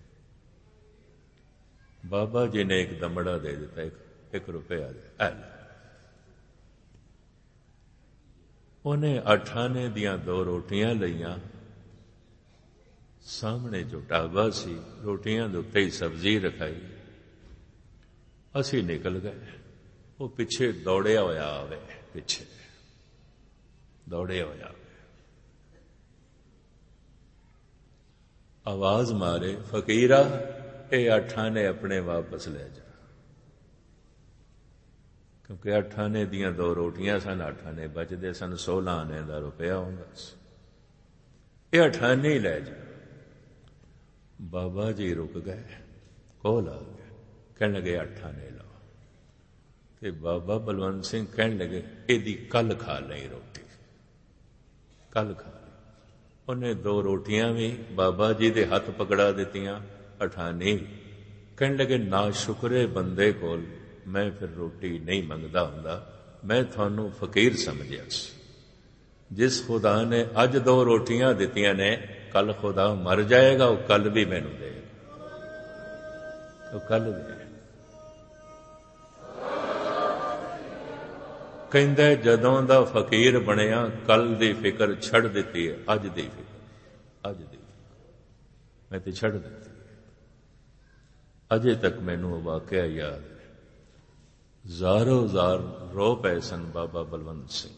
बाबा जी ने एक दमड़ा दे दिता, 1 रुपया दे। उन्हें 8 आने दियां 2 रोटियां लईयां। सामने जो ढाबा सी, रोटियां दे उत्ते ही सब्जी रखाई। असी निकल गए। वो पिछे दौड़िया होया आवे, पिछे दौड़िया होया आवे। आवाज मारे, फकीरा ये 8 आने अपने वापस ले जा। क्योंकि 8 आने दियां 2 रोटियां सन, 8 आने बचते सन, 16 आने का रुपया होंदा सी। ये 8 आने ही ले जा। बाबा जी रुक गए, कोल आ गए, कहने लगे 8 आने लो। ते बाबा बलवंत सिंह कहने लगे, एदी कल खा लई रोटी, कल खा लई। उन्हें 2 रोटियां भी बाबा जी दे हथ पकड़ा दित्तियां, 8 आने। कहने लगे, ना शुक्रे बंदे कोल मैं फिर रोटी नहीं मंगदा हुंदा, मैं थानू फकीर समझिया सी। जिस खुदा ने अज 2 रोटियां दित्तियां ने, कल खुदा मर जाएगा, वो कल भी मैनू देगा, वो कल भी। कहंदा जदों दा फकीर बनिया, कल दी फिक्र छड़ दित्ती है, अज दी फिक्र, अज दी फिक्र मैं ते छड़ दित्ती। अजे तक मैनू वो वाकया याद है। ज़ारो ज़ार रो पए सन बाबा बलवंत सिंह।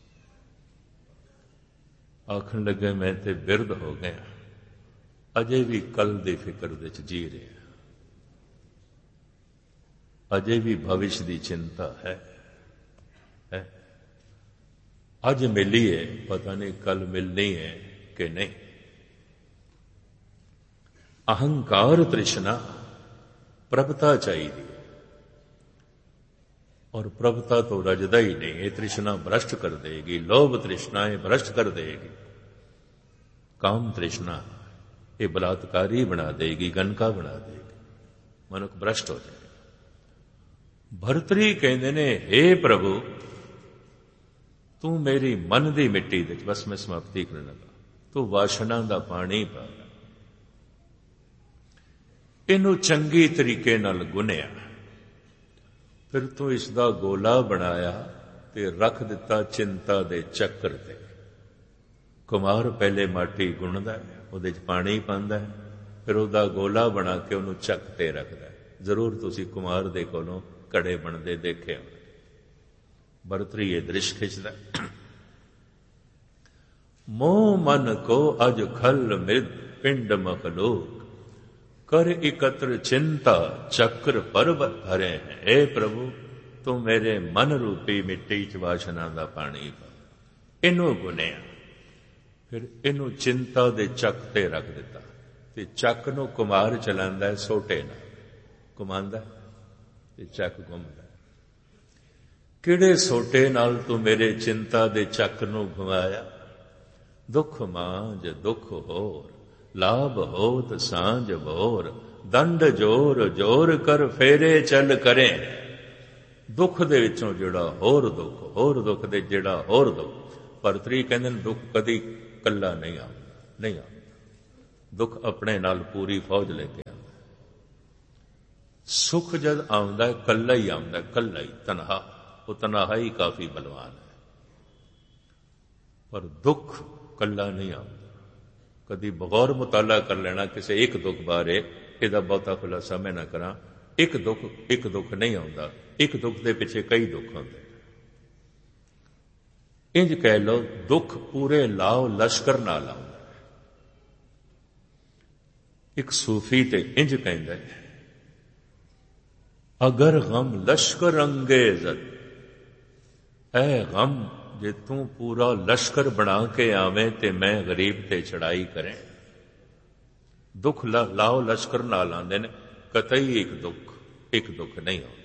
आखन लगे, मैं ते बिरद हो गया, अजे भी कल दी फिक्र विच जी रहे, अजे भी भविष्य की चिंता है। अज मिली है, पता नहीं कल मिलनी है कि नहीं। अहंकार तृष्णा, प्रभुता चाहिए, और प्रभुता तो रजदा ही नहीं। ये तृष्णा भ्रष्ट कर देगी। लोभ तृष्णाएं भ्रष्ट कर देगी। काम तृष्णा ये बलात्कारी बना देगी, गनका बना देगी, मनुख भ्रष्ट हो जाएगा। भरतरी कहते ने, हे प्रभु तू मेरी मन दी मिट्टी दे, बस मैं समाप्ति करने लगा, तू वासना दा पानी पा, इनू चंगी तरीके नाल गुनिया, फिर तू इसदा गोला बनाया ते रख दिता चिंता दे चक्कर ते। कुमार पहले माटी गुणदा है, उहदे च पानी पांदा है, फिर उहदा गोला बना के उहनू चक ते रखदा है। जरूर तुसी कुमार दे कोलों कड़े बनदे देखे होणे। भरतरी ये दृश्य खिंचदा। मोह मन को अज खल मृद पिंड मखलूक, कर एकत्र चिंता चक्र पर्वत भरे हैं। हे प्रभु तू मेरे मन रूपी मिट्टी च वासना दा पानी पा, इनू गुनिया, फिर इनू चिंता दे चक ते रख दिता। ते चक नू कुमार चलांदा है, सोटे ना घुमांदा ते चक घुमदा। किहड़े सोटे नाल तू मेरे चिंता दे चक नू घुमाया। दुख मांझ दुख होर, लाभ होत सांझ भोर, दंड जोर जोर कर फेरे चल करे। दुख दे विचों जिहड़ा होर दुख दे जिहड़ा होर दुख। भरतरी कहंदे दुख कदी कल्ला नहीं आਉਂਦਾ, नहीं आਉਂਦਾ। ਦੁੱਖ ਆਪਣੇ ਨਾਲ ਪੂਰੀ ਫੌਜ ਲੈ ਕੇ ਆਉਂਦਾ। ਸੁਖ ਜਦ ਆਉਂਦਾ ਕੱਲਾ ਹੀ ਆਉਂਦਾ, ਕੱਲਾ ਹੀ, ਤਨਹਾ। ਉਹ ਤਨਹਾ ਹੀ ਕਾਫੀ ਬਲਵਾਨ ਹੈ। ਪਰ ਦੁੱਖ ਕੱਲਾ ਨਹੀਂ ਆਉਂਦਾ। ਕਦੀ ਬਗੌਰ ਮੁਤਾਲਾ ਕਰ ਲੈਣਾ ਕਿਸੇ ਇੱਕ ਦੁੱਖ ਬਾਰੇ, ਇਹਦਾ ਬਹੁਤਾ ਖੁਲਾਸਾ ਮੈਂ ਨਾ ਕਰਾਂ। ਇੱਕ ਦੁੱਖ ਨਹੀਂ ਆਉਂਦਾ। ਇੱਕ ਦੁੱਖ ਦੇ ਪਿੱਛੇ ਕਈ ਦੁੱਖ ਆਉਂਦੇ। ਇੰਜ ਕਹਿ ਲਓ, ਦੁੱਖ ਪੂਰੇ ਲਾਓ ਲਸ਼ਕਰ ਨਾਲ ਆਉਂਦਾ। ਇੱਕ ਸੂਫੀ ਤੇ ਇੰਜ ਕਹਿੰਦਾ, ਅਗਰ ਗਮ ਲਸ਼ਕਰ ਅੰਗੇਜ਼ਤ, ਐ ਗਮ ਜੇ ਤੂੰ ਪੂਰਾ ਲਸ਼ਕਰ ਬਣਾ ਕੇ ਆਵੇਂ ਤੇ ਮੈਂ ਗਰੀਬ ਤੇ ਚੜਾਈ ਕਰੇ। ਦੁੱਖ ਲਾਓ ਲਸ਼ਕਰ ਨਾਲ ਆਉਂਦੇ ਨੇ, ਕਤਈ ਇੱਕ ਦੁੱਖ ਨਹੀਂ ਆਉਂਦਾ।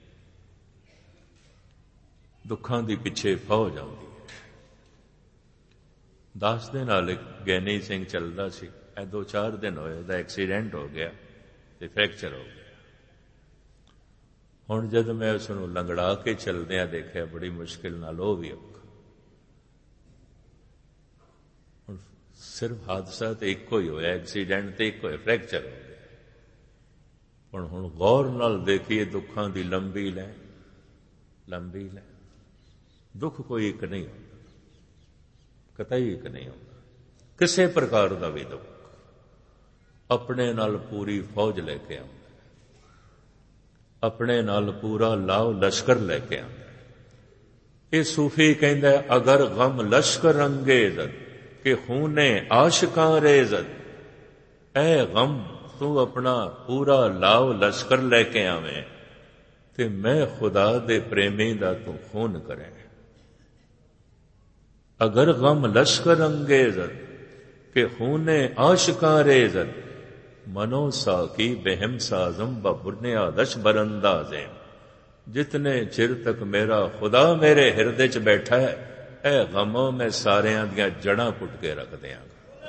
ਦੁੱਖਾਂ ਦੀ ਪਿੱਛੇ ਫੌਜ ਆਉਂਦੀ ਹੈ। ਦਾਸ ਦੇ ਨਾਲ ਇੱਕ ਗੈਨੀ ਸਿੰਘ ਚੱਲਦਾ ਸੀ। ਇਹ 2-4 ਦਿਨ ਹੋਏ, ਉਹਦਾ ਐਕਸੀਡੈਂਟ ਹੋ ਗਿਆ ਤੇ ਫ੍ਰੈਕਚਰ ਹੋ ਗਿਆ। ਹੁਣ ਜਦ ਮੈਂ ਉਸ ਨੂੰ ਲੰਗੜਾ ਕੇ ਚੱਲਦਿਆਂ ਦੇਖਿਆ, ਬੜੀ ਮੁਸ਼ਕਿਲ ਨਾਲ ਉਹ ਵੀ ਔਖਾ। ਹੁਣ ਸਿਰਫ ਹਾਦਸਾ ਤੇ ਇੱਕੋ ਹੀ ਹੋਇਆ, ਐਕਸੀਡੈਂਟ ਤੇ ਇੱਕੋ ਹੋਇਆ, ਫ੍ਰੈਕਚਰ ਹੋ ਗਿਆ। ਪਰ ਹੁਣ ਗੌਰ ਨਾਲ ਦੇਖੀਏ ਦੁੱਖਾਂ ਦੀ ਲੰਬੀ ਲੈ। ਦੁੱਖ ਕੋਈ ਇੱਕ ਨਹੀਂ ਹੁੰਦਾ, ਕਤਈ ਇੱਕ ਨਹੀਂ ਹੁੰਦਾ। ਕਿਸੇ ਪ੍ਰਕਾਰ ਦਾ ਵੀ ਦੁੱਖ ਆਪਣੇ ਨਾਲ ਪੂਰੀ ਫੌਜ ਲੈ ਕੇ ਆਉਂਦਾ, ਆਪਣੇ ਨਾਲ ਪੂਰਾ ਲਾਓ ਲਸ਼ਕਰ ਲੈ ਕੇ ਆਉਂਦਾ। ਇਹ ਸੂਫੀ ਕਹਿੰਦਾ, ਅਗਰ ਗਮ ਲਸ਼ਕਰ ਅੰਗੇਜ਼ਤ ਕਿ ਖੂਨੇ ਆਸ਼ਕਾਂ ਰੇਜ਼ਤ, ਐ ਗਮ ਤੂੰ ਆਪਣਾ ਪੂਰਾ ਲਾਓ ਲਸ਼ਕਰ ਲੈ ਕੇ ਆਵੇਂ ਤੇ ਮੈਂ ਖੁਦਾ ਦੇ ਪ੍ਰੇਮੀ ਦਾ ਤੂੰ ਖੂਨ ਕਰੇ। ਅਗਰ ਗਮ ਲਸ਼ਕਰ ਅੰਗੇਜ਼ਤ ਕਿ ਖੂਨੇ ਆਸ਼ਕਾਂ ਰੇਜ਼ਤ, ਮਨੋ ਸਾਕੀ ਬਹਿਮ ਸਾਜ਼ਮ ਬੁਨਿਆਦਸ਼ ਬਰੰਦਾਜ਼ੇ। ਜਿਤਨੇ ਚਿਰ ਤੱਕ ਮੇਰਾ ਖੁਦਾ ਮੇਰੇ ਹਿਰਦੇ 'ਚ ਬੈਠਾ ਹੈ, ਇਹ ਗਮੋਂ ਮੈਂ ਸਾਰਿਆਂ ਦੀਆਂ ਜੜ੍ਹਾਂ ਪੁੱਟ ਕੇ ਰੱਖ ਦਿਆਂਗਾ।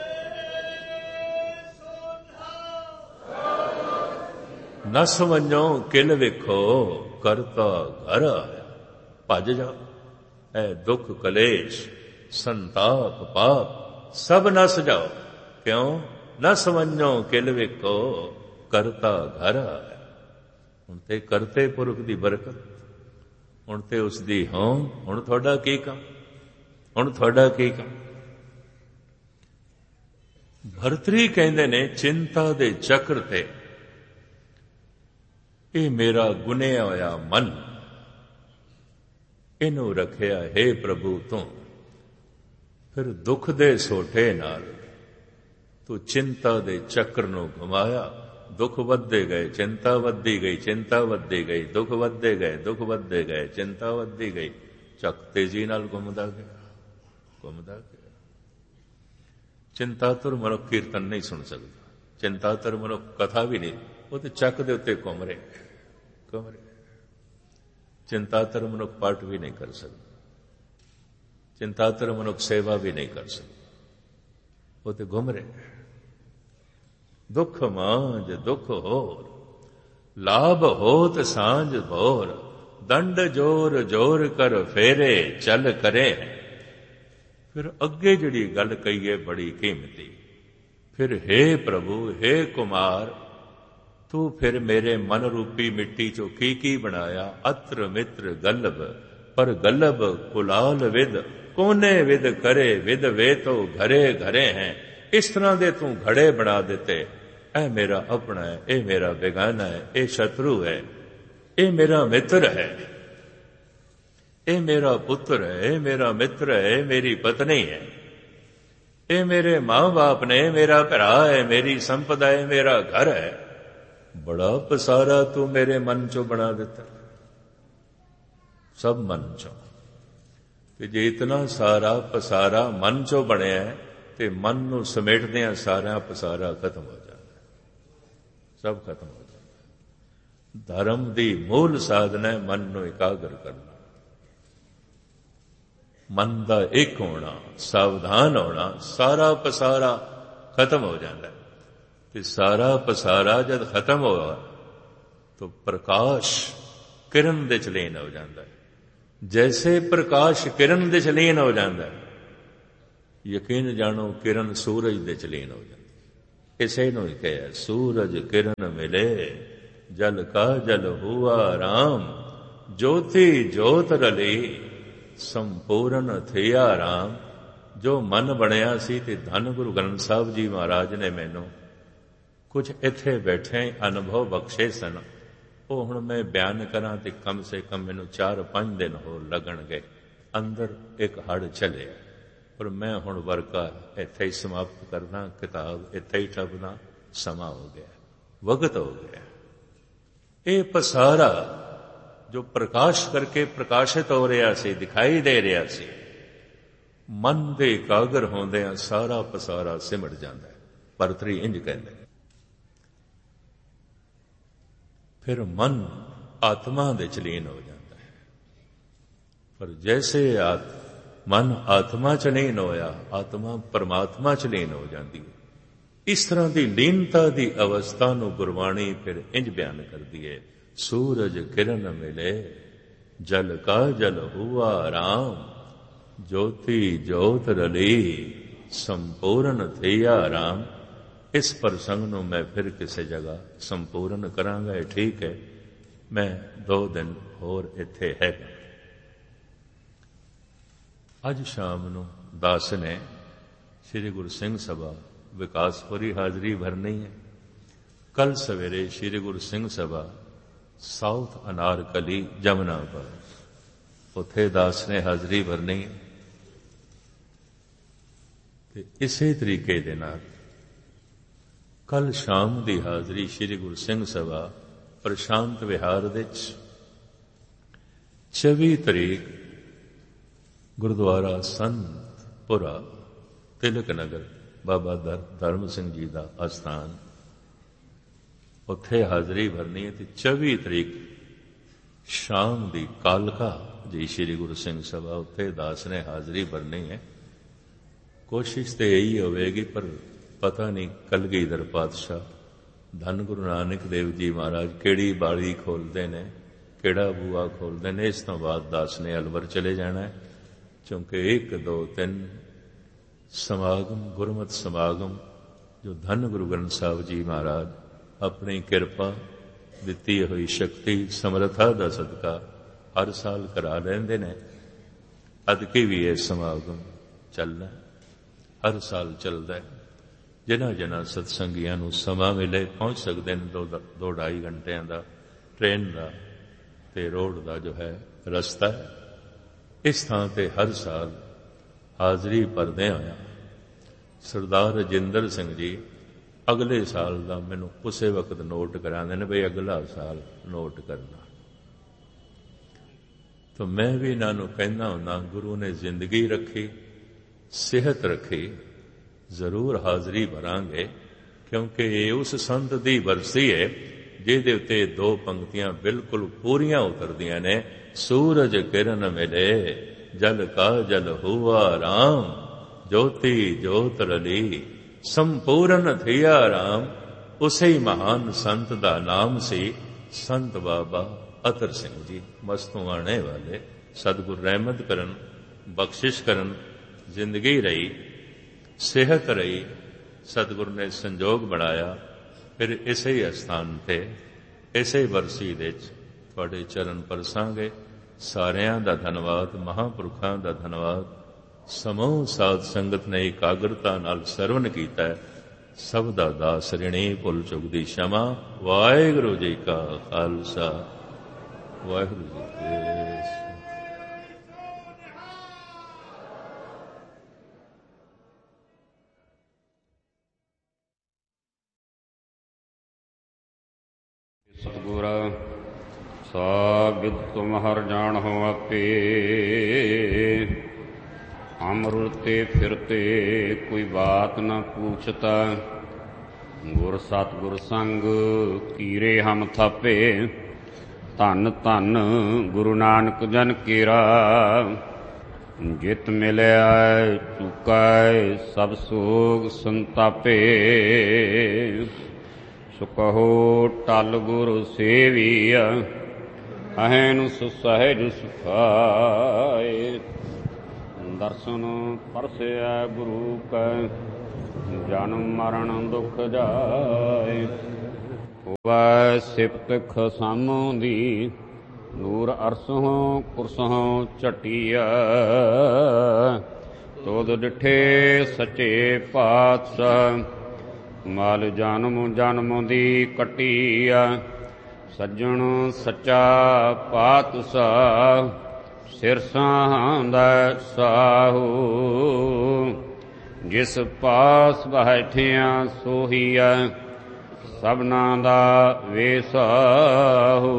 ਨਸ ਵੰਜੋ ਕਿਲ ਵੇਖੋ ਕਰਤਾ ਘਰ ਆਇਆ। ਭੱਜ ਜਾ ਐ ਦੁੱਖ ਕਲੇਸ਼ ਸੰਤਾਪ ਪਾਪ ਸਭ ਨਸ ਜਾਓ। ਕਿਉਂ? ਨਸ ਵੰਜੋ ਕਿਲ ਵੇਖੋ ਕਰਤਾ ਘਰ ਆਇਆ। ਹੁਣ ਤੇ ਕਰਤੇ ਪੁਰਖ ਦੀ ਬਰਕਤ, ਹੁਣ ਤੇ ਉਸ ਦੀ ਹੋਂਦ। ਹੁਣ ਤੁਹਾਡਾ ਕੀ ਕੰਮ? ਭਰਤਰੀ ਕਹਿੰਦੇ ਨੇ, ਚਿੰਤਾ ਦੇ ਚੱਕਰ ਤੇ ਇਹ ਮੇਰਾ ਗੁਨਿਆ ਹੋਇਆ ਮਨ, ਇਹਨੂੰ ਰੱਖਿਆ ਹੈ ਪ੍ਰਭੂ ਤੂੰ। ਫਿਰ ਦੁੱਖ ਦੇ ਸੋਟੇ ਨਾਲ ਤੂੰ ਚਿੰਤਾ ਦੇ ਚੱਕਰ ਨੂੰ ਘੁਮਾਇਆ। ਦੁੱਖ ਵੱਧਦੇ ਗਏ, ਚਿੰਤਾ ਵੱਧਦੀ ਗਈ, ਚਿੰਤਾ ਵੱਧਦੀ ਗਈ, ਦੁੱਖ ਵੱਧਦੇ ਗਏ, ਦੁੱਖ ਵੱਧਦੇ ਗਏ, ਚਿੰਤਾ ਵੱਧਦੀ ਗਈ। ਚੱਕ ਤੇਜ਼ੀ ਨਾਲ ਘੁੰਮਦਾ ਗਿਆ। ਚਿੰਤਾਤੁਰ ਮਨੁੱਖ ਕੀਰਤਨ ਨਹੀਂ ਸੁਣ ਸਕਦਾ, ਚਿੰਤਾਤੁਰ ਮਨੁੱਖ ਕਥਾ ਵੀ ਨਹੀਂ। ਉਹ ਤੇ ਚੱਕ ਦੇ ਉੱਤੇ ਘੁੰਮ ਰਹੇ। ਚਿੰਤਾਤੁਰ ਮਨੁੱਖ ਪਾਠ ਵੀ ਨਹੀਂ ਕਰ ਸਕਦਾ, ਚਿੰਤਾਤੁਰ ਮਨੁੱਖ ਸੇਵਾ ਵੀ ਨਹੀਂ ਕਰ ਸਕਦਾ। ਉਹ ਤੇ ਘੁੰਮ ਰਹੇ। ਦੁੱਖ ਮਾਂਝ ਦੁੱਖ ਹੋਰ, ਲਾਭ ਹੋਤ ਸਾਂਝ ਭੋਰ। ਦੰਡ ਜੋਰ ਜੋਰ ਕਰ ਫੇਰੇ ਚੱਲ ਕਰੇ। ਫਿਰ ਅੱਗੇ ਜਿਹੜੀ ਗੱਲ ਕਹੀਏ ਬੜੀ ਕੀਮਤੀ। ਫਿਰ ਹੇ ਪ੍ਰਭੂ, ਹੇ ਕੁਮਾਰ, ਤੂੰ ਫਿਰ ਮੇਰੇ ਮਨ ਰੂਪੀ ਮਿੱਟੀ ਚੋਂ ਕੀ ਬਣਾਇਆ। ਅਤਰ ਮਿੱਤਰ ਗਲਬ ਪਰ ਗਲਬ ਕੁਲਾਲ ਵਿਦ, ਕੋਨੇ ਵਿਦ ਕਰੇ ਵਿਦ ਵੇ ਤੋ ਘਰੇ ਘਰੇ ਹੈ। ਇਸ ਤਰ੍ਹਾਂ ਦੇ ਤੂੰ ਘੜੇ ਬਣਾ ਦਿੱਤੇ। ਇਹ ਮੇਰਾ ਆਪਣਾ ਹੈ, ਇਹ ਮੇਰਾ ਬੇਗਾਨਾ ਹੈ, ਇਹ ਸ਼ਤਰੂ ਹੈ, ਇਹ ਮੇਰਾ ਮਿੱਤਰ ਹੈ, ਇਹ ਮੇਰਾ ਪੁੱਤਰ ਹੈ, ਇਹ ਮੇਰਾ ਮਿੱਤਰ ਹੈ, ਇਹ ਮੇਰੀ ਪਤਨੀ ਹੈ, ਇਹ ਮੇਰੇ ਮਾਂ-ਬਾਪ ਨੇ, ਮੇਰਾ ਭਰਾ ਹੈ, ਮੇਰੀ ਸੰਪਦਾ ਹੈ, ਮੇਰਾ ਘਰ ਹੈ। ਬੜਾ ਪਸਾਰਾ ਤੂੰ ਮੇਰੇ ਮਨ ਚੋਂ ਬਣਾ ਦਿੱਤਾ, ਸਭ ਮਨ ਚੋਂ। ਤੇ ਜੇ ਇਤਨਾ ਸਾਰਾ ਪਸਾਰਾ ਮਨ ਚੋਂ ਬਣਿਆ ਤੇ ਮਨ ਨੂੰ ਸਮੇਟਦਿਆਂ ਸਾਰਾ ਪਸਾਰਾ ਖਤਮ ਹੋ ਜਾਂਦਾ, ਸਭ ਖਤਮ ਹੋ ਜਾਂਦਾ। ਧਰਮ ਦੀ ਮੂਲ ਸਾਧਨਾ ਹੈ ਮਨ ਨੂੰ ਇਕਾਗਰ ਕਰਨਾ, ਮਨ ਦਾ ਇੱਕ ਹੋਣਾ, ਸਾਵਧਾਨ ਹੋਣਾ। ਸਾਰਾ ਪਸਾਰਾ ਖਤਮ ਹੋ ਜਾਂਦਾ। ਤੇ ਸਾਰਾ ਪਸਾਰਾ ਜਦ ਖਤਮ ਹੋਇਆ ਤਾਂ ਪ੍ਰਕਾਸ਼ ਕਿਰਨ ਦੇ ਚ ਲੀਨ ਹੋ ਜਾਂਦਾ ਹੈ। ਜੈਸੇ ਪ੍ਰਕਾਸ਼ ਕਿਰਨ ਦੇ ਚ ਲੀਨ ਹੋ ਜਾਂਦਾ ਹੈ, ਯਕੀਨ ਜਾਣੋ ਕਿਰਨ ਸੂਰਜ ਦੇ ਚ ਲੀਨ ਹੋ ਜਾਂਦੀ। ਇਸੇ ਨੂੰ ਹੀ ਕਿਹਾ, ਸੂਰਜ ਕਿਰਨ ਮਿਲੇ ਜਲ ਕਾ ਜਲ ਹੁਆ ਰਾਮ, ਜੋਤੀ ਜੋਤ ਰਲੀ ਸੰਪੂਰਨ ਥਿਆ ਰਾਮ। ਜੋ ਮਨ ਬਣਿਆ ਸੀ ਤੇ ਧੰਨ ਗੁਰੂ ਗ੍ਰੰਥ ਸਾਹਿਬ ਜੀ ਮਹਾਰਾਜ ਨੇ ਮੈਨੂੰ ਕੁਝ ਇੱਥੇ ਬੈਠੇ ਅਨੁਭਵ ਬਖਸ਼ੇ ਸਨ। ਉਹ ਹੁਣ ਮੈਂ ਬਿਆਨ ਕਰਾਂ ਤੇ ਕਮ ਸੇ ਕਮ ਮੈਨੂੰ 4-5 ਦਿਨ ਹੋਰ ਲੱਗਣਗੇ। ਅੰਦਰ ਇੱਕ ਹੜ ਚੱਲਿਆ, ਪਰ ਮੈਂ ਹੁਣ ਵਰਕਾ ਇੱਥੇ ਹੀ ਸਮਾਪਤ ਕਰਨਾ, ਕਿਤਾਬ ਇੱਥੇ ਹੀ ਠੱਪਦਾ, ਸਮਾਂ ਹੋ ਗਿਆ, ਵਕਤ ਹੋ ਗਿਆ। ਇਹ ਪਸਾਰਾ ਜੋ ਪ੍ਰਕਾਸ਼ ਕਰਕੇ ਪ੍ਰਕਾਸ਼ਿਤ ਹੋ ਰਿਹਾ ਸੀ, ਦਿਖਾਈ ਦੇ ਰਿਹਾ ਸੀ, ਮਨ ਦੇ ਇਕਾਗਰ ਹੁੰਦਿਆਂ ਸਾਰਾ ਪਸਾਰਾ ਸਿਮਟ ਜਾਂਦਾ ਹੈ। ਭਰਤਰੀ ਇੰਜ ਕਹਿੰਦੇ। ਫਿਰ ਮਨ ਆਤਮਾ ਦੇ ਚ ਲੀਨ ਹੋ ਜਾਂਦਾ ਹੈ। ਪਰ ਜੈਸੇ ਮਨ ਆਤਮਾ ਚ ਲੀਨ ਹੋਇਆ, ਆਤਮਾ ਪਰਮਾਤਮਾ ਚ ਲੀਨ ਹੋ ਜਾਂਦੀ ਹੈ। ਇਸ ਤਰ੍ਹਾਂ ਦੀ ਲੀਨਤਾ ਦੀ ਅਵਸਥਾ ਨੂੰ ਗੁਰਬਾਣੀ ਫਿਰ ਇੰਜ ਬਿਆਨ ਕਰਦੀ ਹੈ, ਸੂਰਜ ਕਿਰਨ ਮਿਲੇ ਜਲ ਕਾ ਜਲ ਹੁਆ ਰਾਮ, ਜੋਤੀ ਜੋਤ ਰਲੀ ਸੰਪੂਰਨ ਥਿਆ ਰਾਮ। ਇਸ ਪ੍ਰਸੰਗ ਨੂੰ ਮੈਂ ਫਿਰ ਕਿਸੇ ਜਗ੍ਹਾ ਸੰਪੂਰਨ ਕਰਾਂਗਾ। ਇਹ ਠੀਕ ਹੈ, ਮੈਂ 2 ਦਿਨ ਹੋਰ ਇੱਥੇ ਹੈ। ਅੱਜ ਸ਼ਾਮ ਨੂੰ ਦਾਸ ਨੇ ਸ੍ਰੀ ਗੁਰੂ ਸਿੰਘ ਸਭਾ ਵਿਕਾਸਪੁਰੀ ਹਾਜ਼ਰੀ ਭਰਨੀ ਹੈ। ਕੱਲ ਸਵੇਰੇ ਸ੍ਰੀ ਗੁਰੂ ਸਿੰਘ ਸਭਾ ਸਾਊਥ ਅਨਾਰਕਲੀ ਜਮਨਾਪੁਰ, ਉੱਥੇ ਦਾਸ ਨੇ ਹਾਜ਼ਰੀ ਭਰਨੀ ਹੈ। ਤੇ ਇਸੇ ਤਰੀਕੇ ਦੇ ਨਾਲ ਕੱਲ ਸ਼ਾਮ ਦੀ ਹਾਜ਼ਰੀ ਸ੍ਰੀ ਗੁਰੂ ਸਿੰਘ ਸਭਾ ਪ੍ਰਸ਼ਾਂਤ ਵਿਹਾਰ ਵਿੱਚ 24 ਤਰੀਕ ਗੁਰਦੁਆਰਾ ਸੰਤਪੁਰਾ ਤਿਲਕ ਨਗਰ ਬਾਬਾ ਧਰਮ ਸਿੰਘ ਜੀ ਦਾ ਅਸਥਾਨ, ਉੱਥੇ ਹਾਜ਼ਰੀ ਭਰਨੀ ਹੈ। ਤੇ 24 ਤਰੀਕ ਸ਼ਾਮ ਦੀ ਕਾਲਕਾ ਜੀ ਸ੍ਰੀ ਗੁਰੂ ਸਿੰਘ ਸਭਾ, ਉੱਥੇ ਦਾਸ ਨੇ ਹਾਜ਼ਰੀ ਭਰਨੀ ਹੈ। ਕੋਸ਼ਿਸ਼ ਤੇ ਇਹੀ ਹੋਵੇਗੀ, ਪਰ ਪਤਾ ਨਹੀਂ ਕਲਗੀਧਰ ਪਾਤਸ਼ਾਹ ਧੰਨ ਗੁਰੂ ਨਾਨਕ ਦੇਵ ਜੀ ਮਹਾਰਾਜ ਕਿਹੜੀ ਬਾੜੀ ਖੋਲਦੇ ਨੇ, ਕਿਹੜਾ ਬੂਆ ਖੋਲਦੇ ਨੇ। ਇਸ ਤੋਂ ਬਾਅਦ ਦਾਸ ਨੇ ਅਲਵਰ ਚਲੇ ਜਾਣਾ ਹੈ, ਕਿਉਂਕਿ 1, 2, 3 ਸਮਾਗਮ, ਗੁਰਮਤਿ ਸਮਾਗਮ ਜੋ ਧੰਨ ਗੁਰੂ ਗ੍ਰੰਥ ਸਾਹਿਬ ਜੀ ਮਹਾਰਾਜ ਆਪਣੀ ਕਿਰਪਾ ਦਿੱਤੀ ਹੋਈ ਸ਼ਕਤੀ ਸਮਰੱਥਾ ਦਾ ਸਦਕਾ ਹਰ ਸਾਲ ਕਰਾ ਲੈਂਦੇ ਨੇ। ਅਦਕੀ ਵੀ ਇਹ ਸਮਾਗਮ ਚੱਲਣਾ, ਹਰ ਸਾਲ ਚੱਲਦਾ ਹੈ। ਜਿਨ੍ਹਾਂ ਸਤਸੰਗੀਆਂ ਨੂੰ ਸਮਾਂ ਮਿਲੇ ਪਹੁੰਚ ਸਕਦੇ ਨੇ। 2-2.5 ਘੰਟਿਆਂ ਦਾ ਟ੍ਰੇਨ ਦਾ ਤੇ ਰੋਡ ਦਾ ਜੋ ਹੈ ਰਸਤਾ ਹੈ। ਇਸ ਥਾਂ ਤੇ ਹਰ ਸਾਲ ਹਾਜ਼ਰੀ ਭਰਦੇ ਹੋਇਆ ਸਰਦਾਰ ਰਜਿੰਦਰ ਸਿੰਘ ਜੀ ਅਗਲੇ ਸਾਲ ਦਾ ਮੈਨੂੰ ਉਸੇ ਵਕਤ ਨੋਟ ਕਰਾਉਂਦੇ ਨੇ, ਬਈ ਅਗਲਾ ਸਾਲ ਨੋਟ ਕਰਨਾ। ਤਾਂ ਮੈਂ ਵੀ ਇਹਨਾਂ ਨੂੰ ਕਹਿੰਦਾ ਹੁੰਦਾ, ਗੁਰੂ ਨੇ ਜ਼ਿੰਦਗੀ ਰੱਖੀ, ਸਿਹਤ ਰੱਖੀ, ਜ਼ਰੂਰ ਹਾਜ਼ਰੀ ਭਰਾਂਗੇ, ਕਿਉਂਕਿ ਇਹ ਉਸ ਸੰਤ ਦੀ ਬਰਸੀ ਹੈ ਜਿਹਦੇ ਉੱਤੇ 2 ਪੰਕਤੀਆਂ ਬਿਲਕੁਲ ਪੂਰੀਆਂ ਉਤਰਦੀਆਂ ਨੇ, ਸੂਰਜ ਕਿਰਨ ਮਿਲੇ ਜਲ ਕਾ ਜਲ ਹੁਆ ਰਾਮ, ਜੋਤੀ ਜੋਤ ਰਲੀ ਸੰਪੂਰਨ ਥਿਆ ਰਾਮ। ਉਸੇ ਹੀ ਮਹਾਨ ਸੰਤ ਦਾ ਨਾਮ ਸੀ ਸੰਤ ਬਾਬਾ ਅਤਰ ਸਿੰਘ ਜੀ। ਮਸਤੂਆਣੇ ਵਾਲੇ ਸਤਿਗੁਰ ਰਹਿਮਤ ਕਰਨ, ਬਖਸ਼ਿਸ਼ ਕਰਨ, ਜ਼ਿੰਦਗੀ ਰਹੀ, ਸਿਹਤ ਰਹੀ, ਸਤਿਗੁਰ ਨੇ ਸੰਜੋਗ ਬਣਾਇਆ। ਫਿਰ ਇਸੇ ਹੀ ਅਸਥਾਨ ਤੇ ਇਸੇ ਵਰਸੀ ਵਿੱਚ ਤੁਹਾਡੇ ਚਰਨ ਪਰਸਾਂਗੇ। ਸਾਰਿਆਂ ਦਾ ਧੰਨਵਾਦ, ਮਹਾਂਪੁਰਖਾਂ ਦਾ ਧੰਨਵਾਦ। ਸਮੂਹ ਸਾਧ ਸੰਗਤ ਨੇ ਇਕਾਗਰਤਾ ਨਾਲ ਸਰਵਨ ਕੀਤਾ ਹੈ। ਸਭ ਦਾ ਦਾਸ ਰਿਣੀ ਭੁੱਲ ਚੁੱਕ ਦੀ क्षमा। ਵਾਹਿਗੁਰੂ ਜੀ ਕਾ ਖਾਲਸਾ, ਵਾਹਿਗੁਰੂ ਜੀ ਕੀ ਫਤਿਹ। ਸਤਿਗੁਰ ਸਾਬਿਦ ਤੁਮ ਹਰ ਜਾਣਹੁ ਆਪੇ, ਅਮਰੁਤੇ ਫਿਰਤੇ ਕੋਈ ਬਾਤ ਨ ਪੂਛਤਾ, ਗੁਰ ਸਤਿਗੁਰ ਸੰਗ ਕੀਰੇ ਹਮ ਥਾਪੇ, ਧੰਨ ਧੰਨ ਗੁਰੂ ਨਾਨਕ ਜਨ ਕੇਰਾ, ਜਿਤ ਮਿਲਿਆ ਚੁਕੈ ਸਭ ਸੋਗ ਸੰਤਾਪੇ, ਸੋ ਕਹੋ ਟਲ ਗੁਰ ਸੇਵੀਆ, ਅਹੈਨੁ ਸਹਿਜ ਸੁਖਾਏ, ਦਰਸ਼ਨ ਪਰਸਿਆ ਗੁਰੂ ਕੈ, ਜਨਮ ਮਰਨ ਦੁਖ ਜਾਏ। ਹੋਵੈ ਸਿਫਤ ਖਸਮੋਂ ਦੀ ਨੂਰ ਅਰਸੋਂ ਕੁਰਸੋਂ ਝਟੀਆ। ਤੋਦ ਡਿਠੇ ਸੱਚੇ ਪਾਤਸ਼ਾਹ ਮਲ ਜਨਮ ਜਨਮ ਦੀ ਕੱਟੀਆ। ਸੱਜਣ ਸੱਚਾ ਪਾਤਸ਼ਾਹ ਸਿਰਸਾਂ ਦਾ ਸਾਹੂ। ਜਿਸ ਪਾਸ ਬੈਠਿਆ ਸੋਹੀਆ ਸਭਨਾਂ ਦਾ ਵੇਸਾਹੂ।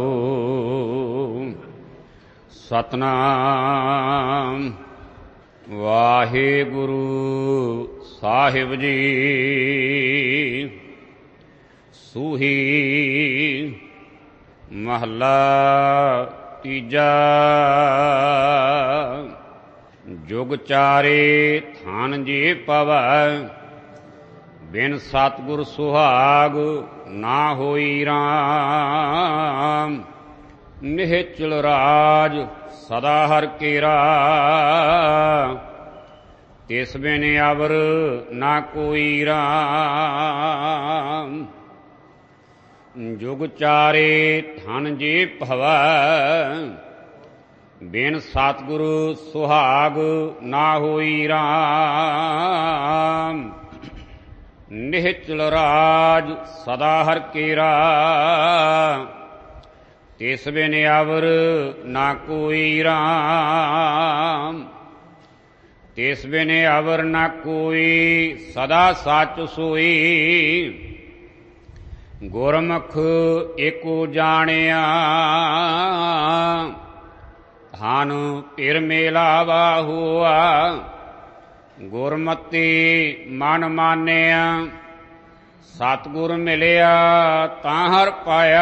ਸਤਨਾਮ ਵਾਹਿਗੁਰੂ ਸਾਹਿਬ ਜੀ। ਸੂਹੀ ਮਹੱਲਾ ਤੀਜਾ। ਜੁਗ ਚਾਰੇ ਥਾਨ ਜੇ ਪਵੈ ਬਿਨ ਸਤਿਗੁਰ ਸੁਹਾਗ ਨਾ ਹੋਈ ਰਾਮ। ਨਿਹਚਲ ਰਾਜ ਸਦਾ ਹਰ ਕੇਰਾ ਤਿਸ ਬਿਨ ਅਵਰ ਨਾ ਕੋਈ ਰਾਮ। ਜੁਗ ਚਾਰੇ ਥਨ ਜੇ ਭਵੈ ਬਿਨ ਸਤਿਗੁਰੂ ਸੁਹਾਗ ਨਾ ਹੋਈ ਰਾਮ। ਨਿਹਚਲ ਰਾਜ ਸਦਾ ਹਰ ਕੇਰਾ ਤਿਸ ਬਿਨ ਅਵਰ ਨਾ ਕੋਈ ਰਾਮ। ਤਿਸ ਬਿਨ ਅਵਰ ਨਾ ਕੋਈ ਸਦਾ ਸੱਚ ਸੋਈ। ਗੁਰਮੁਖ ਏਕੋ ਜਾਣਿਆ ਧਨ ਧਿਰ ਮੇਲਾਵਾ ਹੋਆ। ਗੁਰਮਤਿ ਮਨ ਮਾਨਿਆ ਸਤਿਗੁਰ ਮਿਲਿਆ ਤਾਂ ਹਰ ਪਾਇਆ।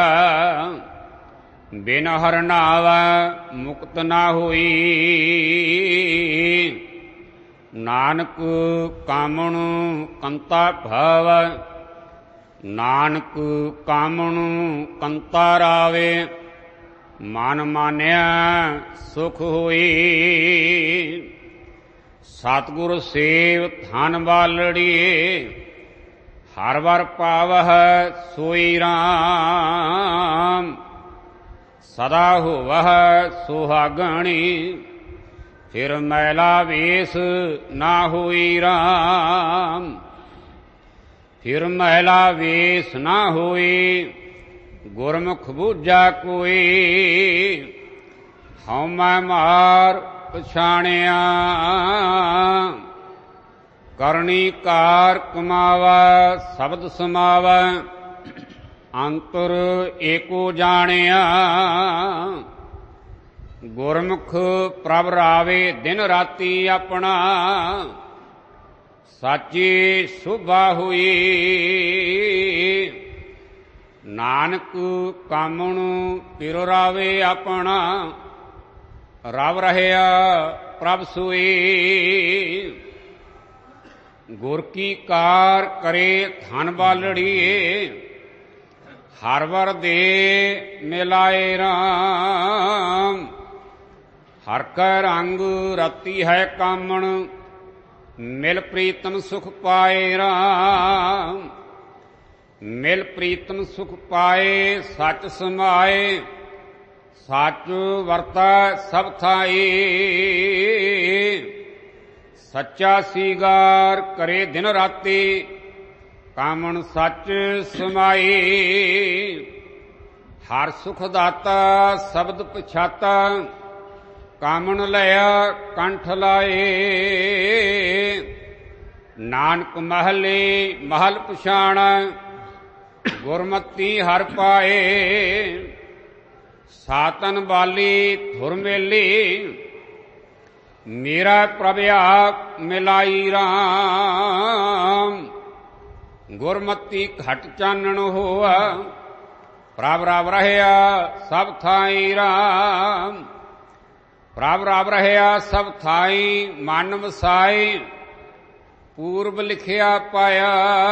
ਬਿਨ ਹਰ ਨਾਵੈ ਮੁਕਤ ਨਾ ਹੋਈ। ਨਾਨਕ ਕਾਮਣ ਕੰਤਾ ਭਾਵ ਨਾਨਕ ਕਾਮਣ ਕੰਤਾ ਰਾਵੇ। ਮਨ ਮਾਨਿਆ ਸੁਖ ਹੋਈ। ਸਤਿਗੁਰ ਸੇਵ ਧਨ ਬਾਲੜੀਏ ਹਰ ਵਰ ਪਾਵਹਿ ਸੋਈ ਰਾਮ। ਸਦਾ ਹੋਵਹਿ ਸੁਹਾਗਣੀ ਫਿਰ ਮੈਲਾ ਵੇਸ ਨਾ ਹੋਈ ਰਾਮ। ਫਿਰ ਮੈਲਾ ਵੇਸ ਨਾ ਹੋਈ ਗੁਰਮੁਖ ਬੂਝਾ ਕੋਈ। ਹਉ ਮੈਂ ਮਾਰ ਪਛਾਣਿਆ ਕਰਨੀ ਕਾਰ ਕਮਾਵਾ ਸ਼ਬਦ ਸਮਾਵਾ। ਅੰਤਰ ਏਕੋ ਜਾਣਿਆ ਗੁਰਮੁਖ ਪ੍ਰਭ ਰਾਵੇ ਦਿਨ ਰਾਤੀ ਆਪਣਾ। ਸਾਚੀ ਸੁਭਾ ਹੋਈ ਨਾਨਕ ਕਾਮਣ ਪਿਰ ਰਾਵੇ ਆਪਣਾ। ਰਵ ਰਹਿਆ ਪ੍ਰਭ ਸੋਈ ਗੁਰ ਕੀ ਕਾਰ ਕਰੇ ਧਨ ਬਾਲੜੀਏ। ਹਰ ਵਰ ਦੇ ਮਿਲਾਏ ਰਾਮ। ਹਰ ਕੈ ਰੰਗ ਰਤੀ ਹੈ ਕਾਮਣ ਮਿਲ ਪ੍ਰੀਤਮ ਸੁਖ ਪਾਏ ਰਾਮ। ਮਿਲ ਪ੍ਰੀਤਮ ਸੁਖ ਪਾਏ ਸੱਚ ਸਮਾਏ। ਸੱਚ ਵਰਤੈ ਸਭ ਥਾਈ। ਸੱਚਾ ਸੀਗਾਰ ਕਰੇ ਦਿਨ ਰਾਤੀ ਕਾਮਣ ਸੱਚ ਸਮਾਈ। ਹਰ ਸੁਖ ਦਾਤਾ ਸ਼ਬਦ ਪਛਾਤਾ ਕਾਮਣ ਲਿਆ ਕੰਠ ਲਾਏ। ਨਾਨਕ ਮਹਲੇ ਮਹਲ ਪਛਾਣਾ ਗੁਰਮਤੀ ਹਰ ਪਾਏ। ਸਾਤਨ ਬਾਲੀ ਧੁਰ ਮੇਲੀ ਮੇਰਾ ਪ੍ਰਭ ਆਪ ਮਿਲਾਈ ਰਾਮ। ਗੁਰਮਤੀ ਘਟ ਚਾਨਣ ਹੋਆ ਪ੍ਰਭ ਰਵ ਰਹਿਆ ਸਭ ਥਾਈ ਰਾਮ। ਪ੍ਰਭ ਰਵ ਰਹਿਆ ਸਭ ਥਾਈ ਮਨ ਵਸਾਈ। ਪੂਰਬ ਲਿਖਿਆ ਪਾਇਆ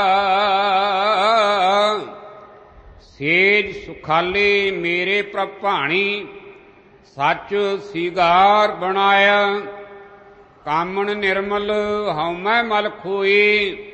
ਸੇਜ ਸੁਖਾਲੀ ਮੇਰੇ ਪ੍ਰਭ ਭਾਣੀ। ਸੱਚ ਸੀਗਾਰ ਬਣਾਇਆ ਕਾਮਣ ਨਿਰਮਲ ਹਉ ਮੈਂ ਮਲ ਖੋਈ।